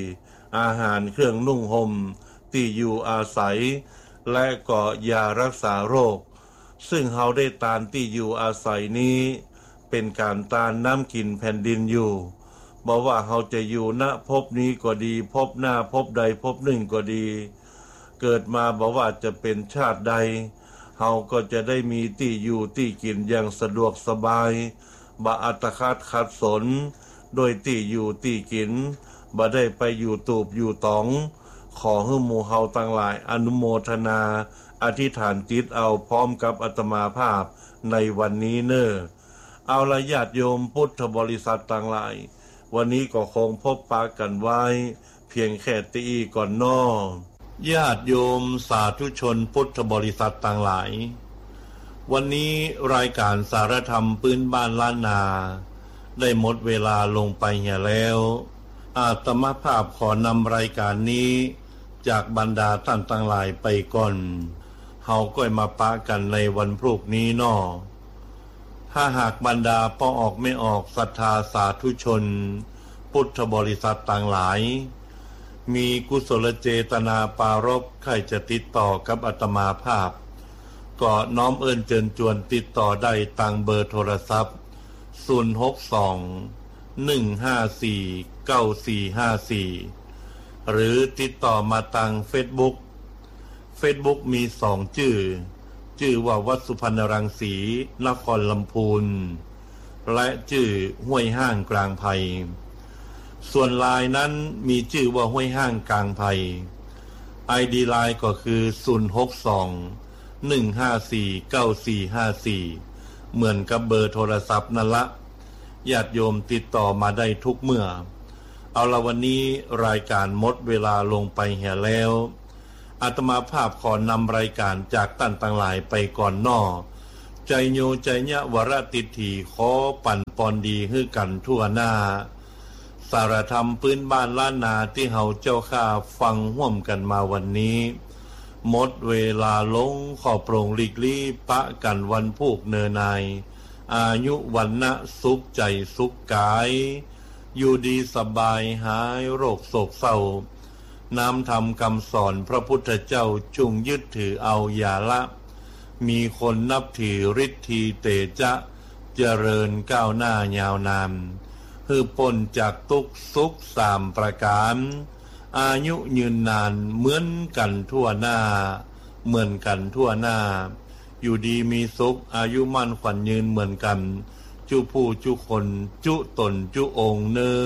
4อาหารเครื่องนุ่งห่มที่อยู่อาศัยและก็ยารักษาโรคซึ่งเฮาได้ตานที่อยู่อาศัยนี้เป็นการตานน้ำกินแผ่นดินอยู่บอกว่าเฮาจะอยู่ณภพนี้ก็ดีภพหน้าภพใดภพหนึ่งก็ดีเกิดมาบอกว่าจะเป็นชาติใดเฮาก็จะได้มีที่อยู่ที่กินอย่างสะดวกสบายบ่อัตคัดขัดสนโดยที่อยู่ที่กินบ่ได้ไปอยู่ตูบอยู่ตองขอให้หมู่เฮาทั้งหลายอนุโมทนาอธิษฐานจิตเอาพร้อมกับอาตมาภาพในวันนี้เน้อเอาละญาติโยมพุทธบริษัทต่างหลายวันนี้ก็คงพบปะกันไว้เพียงแค่ตีก่อนนอญาติโยมสาธุชนพุทธบริษัทต่างหลายวันนี้รายการสารธรรมพื้นบ้านล้านนาได้หมดเวลาลงไปเหี่ยแล้วอาตมาภาพขอนำรายการนี้จากบรรดาท่านต่างหลายไปก่อนเฮาก็มาปะกันในวันพรุ่งนี้นอถ้าหากบรรดาป้อออกไม่ออกศรัทธาสาธุชนพุทธบริษัทต่างหลายมีกุศลเจตนาปรารภใครจะติดต่อกับอาตมาภาพก็น้อมเอิญเชิญชวนติดต่อได้ตามเบอร์โทรศัพท์062-154-9454หรือติดต่อมาทางเฟซบุ๊กมี2 ชื่อว่าวัดสุพรรณรังสีนครลำพูนและชื่อห้วยห้างกลางไผ่ส่วนไลน์นั้นมีชื่อว่าห้วยห้างกลางไผ่ ID ไลน์ก็คือ062-154-9454 เหมือนกับเบอร์โทรศัพท์นั่นละญาติโยมติดต่อมาได้ทุกเมื่อเอาละวันนี้รายการหมดเวลาลงไปเหี่ยแล้วอาตมาภาพขอนำรายการจากตั้นต่างหลายไปก่อนนอใจโยใจญะวรติถีขอปั่นปอนดีให้กันทั่วหน้าสารธรรมพื้นบ้านล้านนาที่เฮาเจ้าข้าฟังห่วมกันมาวันนี้หมดเวลาลงขอโปร่งหลีกลี่ปะกันวันพูกเนนายอายุวันนะสุขใจสุขกายอยู่ดีสบายหายโรคโศกเศร้าน้ำธรรมคำสอนพระพุทธเจ้าจุงยึดถือเอาอย่าละมีคนนับถือฤทธีเตจะเจริญก้าวหน้ายาวนานฮือพ้นจากทุกข์สุขสามประการอายุยืนนานเหมือนกันทั่วหน้าเหมือนกันทั่วหน้าอยู่ดีมีสุขอายุมั่นขวัญยืนเหมือนกันจุผู้จุคนจุตนจุองค์เนอ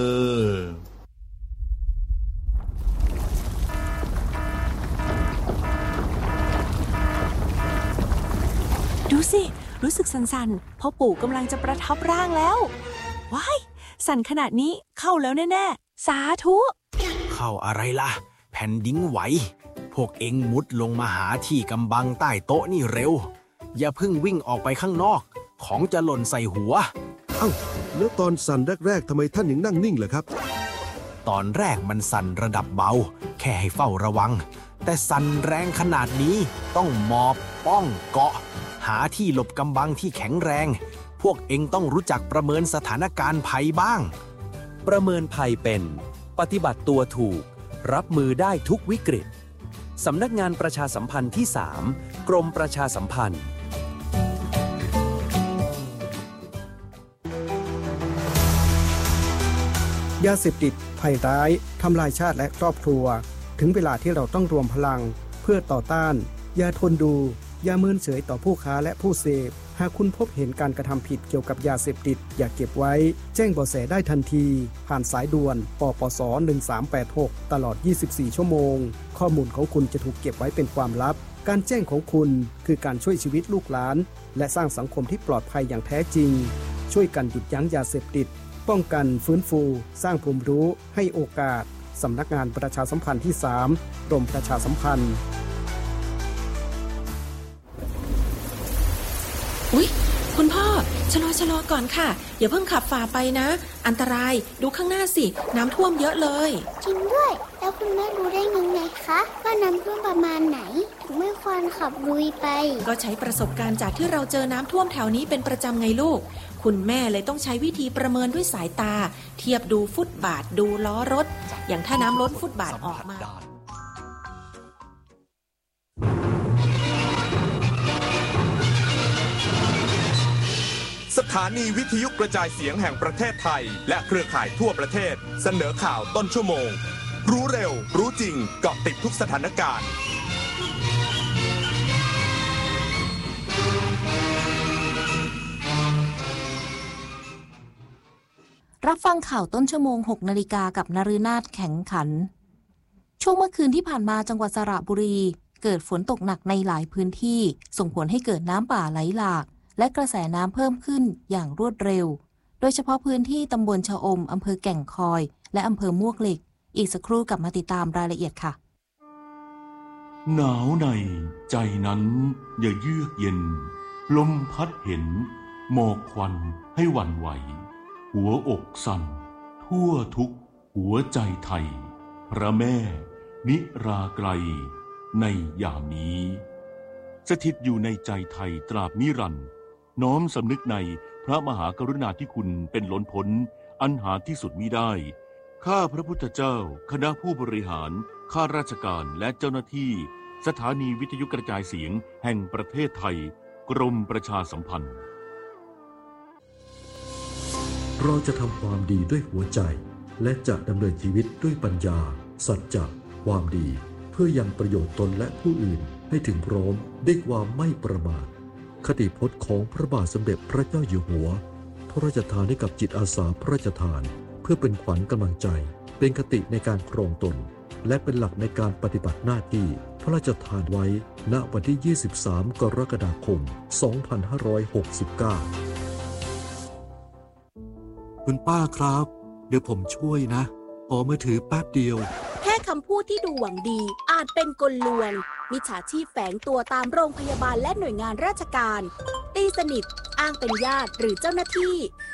ดูสิรู้สึกสั่นๆพ่อปู่กำลังจะประทับร่างแล้วว้ายสั่นขนาดนี้เข้าแล้วแน่ๆสาธุเข้าอะไรล่ะแผ่นดินไหวพวกเอ็งมุดลงมาหาที่กำบังใต้โต๊ะนี่เร็วอย่าเพิ่งวิ่งออกไปข้างนอกของจะหล่นใส่หัวเอ้าแล้วตอนสั่นแรกๆทำไมท่านยังนั่งนิ่งเหรอครับตอนแรกมันสั่นระดับเบาแค่ให้เฝ้าระวังแต่สั่นแรงขนาดนี้ต้องหมอบป้องเกาะหาที่หลบกำบังที่แข็งแรงพวกเอ็งต้องรู้จักประเมินสถานการณ์ภัยบ้างประเมินภัยเป็นปฏิบัติตัวถูกรับมือได้ทุกวิกฤตสำนักงานประชาสัมพันธ์ที่ 3 กรมประชาสัมพันธ์ยาเสพติดภัยร้ายทำลายชาติและครอบครัวถึงเวลาที่เราต้องรวมพลังเพื่อต่อต้านอย่าทนดูอย่าเมินเฉยต่อผู้ค้าและผู้เสพหากคุณพบเห็นการกระทำผิดเกี่ยวกับยาเสพติดอย่าเก็บไว้แจ้งเบาะแสได้ทันทีผ่านสายด่วนปปส1386ตลอด24ชั่วโมงข้อมูลของคุณจะถูกเก็บไว้เป็นความลับการแจ้งของคุณคือการช่วยชีวิตลูกหลานและสร้างสังคมที่ปลอดภัยอย่างแท้จริงช่วยกันหยุดยั้งยาเสพติดป้องกันฟื้นฟูสร้างภูมิรู้ให้โอกาสสำนักงานประชาสัมพันธ์ที่ 3 กรมประชาสัมพันธ์อุ๊ยคุณพ่อชะลอก่อนค่ะอย่าเพิ่งขับฝ่าไปนะอันตรายดูข้างหน้าสิน้ำท่วมเยอะเลยจริงด้วยแล้วคุณแม่รู้ได้ยังไงคะว่าน้ำท่วมประมาณไหนถึงไม่ควรขับลุยไปก็ใช้ประสบการณ์จากที่เราเจอน้ำท่วมแถวนี้เป็นประจำไงลูกคุณแม่เลยต้องใช้วิธีประเมินด้วยสายตาเทียบดูฟุตบาทดูล้อรถอย่างถ้าน้ำล้นฟุตบาทออกมาสถานีวิทยุกระจายเสียงแห่งประเทศไทยและเครือข่ายทั่วประเทศเสนอข่าวต้นชั่วโมงรู้เร็วรู้จริงเกาะติดทุกสถานการณ์รับฟังข่าวต้นชั่วโมง 6 นาฬิกากับนฤนาถแข็งขันช่วงเมื่อคืนที่ผ่านมาจังหวัดสระบุรีเกิดฝนตกหนักในหลายพื้นที่ส่งผลให้เกิดน้ำป่าไหลหลากและกระแสน้ำเพิ่มขึ้นอย่างรวดเร็วโดยเฉพาะพื้นที่ตำบลชะอมอำเภอแก่งคอยและอำเภอมวกเหล็กอีกสักครู่กลับมาติดตามรายละเอียดค่ะหนาวในใจนั้นอย่าเยือกเย็นลมพัดเห็นหมอกควันให้หวั่นไหวหัวอกสั่นทั่วทุกหัวใจไทยพระแม่นิราไกลในยามนี้สถิตอยู่ในใจไทยตราบนิรันดร์น้อมสำนึกในพระมหากรุณาธิคุณเป็นล้นพ้นอันหาที่สุดมิได้ข้าพระพุทธเจ้าคณะผู้บริหารข้าราชการและเจ้าหน้าที่สถานีวิทยุกระจายเสียงแห่งประเทศไทยกรมประชาสัมพันธ์เราจะทำความดีด้วยหัวใจและจะดำเนินชีวิตด้วยปัญญาสัจจะความดีเพื่อยังประโยชน์ตนและผู้อื่นให้ถึงพร้อมด้วยความไม่ประมาทคติพจน์ของพระบาทสมเด็จพระเจ้าอยู่หัวพระราชทานให้กับจิตอาสาพระราชทานเพื่อเป็นขวัญกำลังใจเป็นคติในการครองตนและเป็นหลักในการปฏิบัติหน้าที่เพื่อระราชทานไว้ณวันที่ 23 กรกฎาคม 2569 คุณป้าครับ เดี๋ยวผมช่วยนะขอมือถือแป๊บเดียวแค่คำพูดที่ดูหวังดีอาจเป็นกลลวงมิจฉาชีพแฝงตัวตามโรงพยาบาลและหน่วยงานราชการตีสนิทอ้างเป็นญาติหรือเจ้าหน้าที่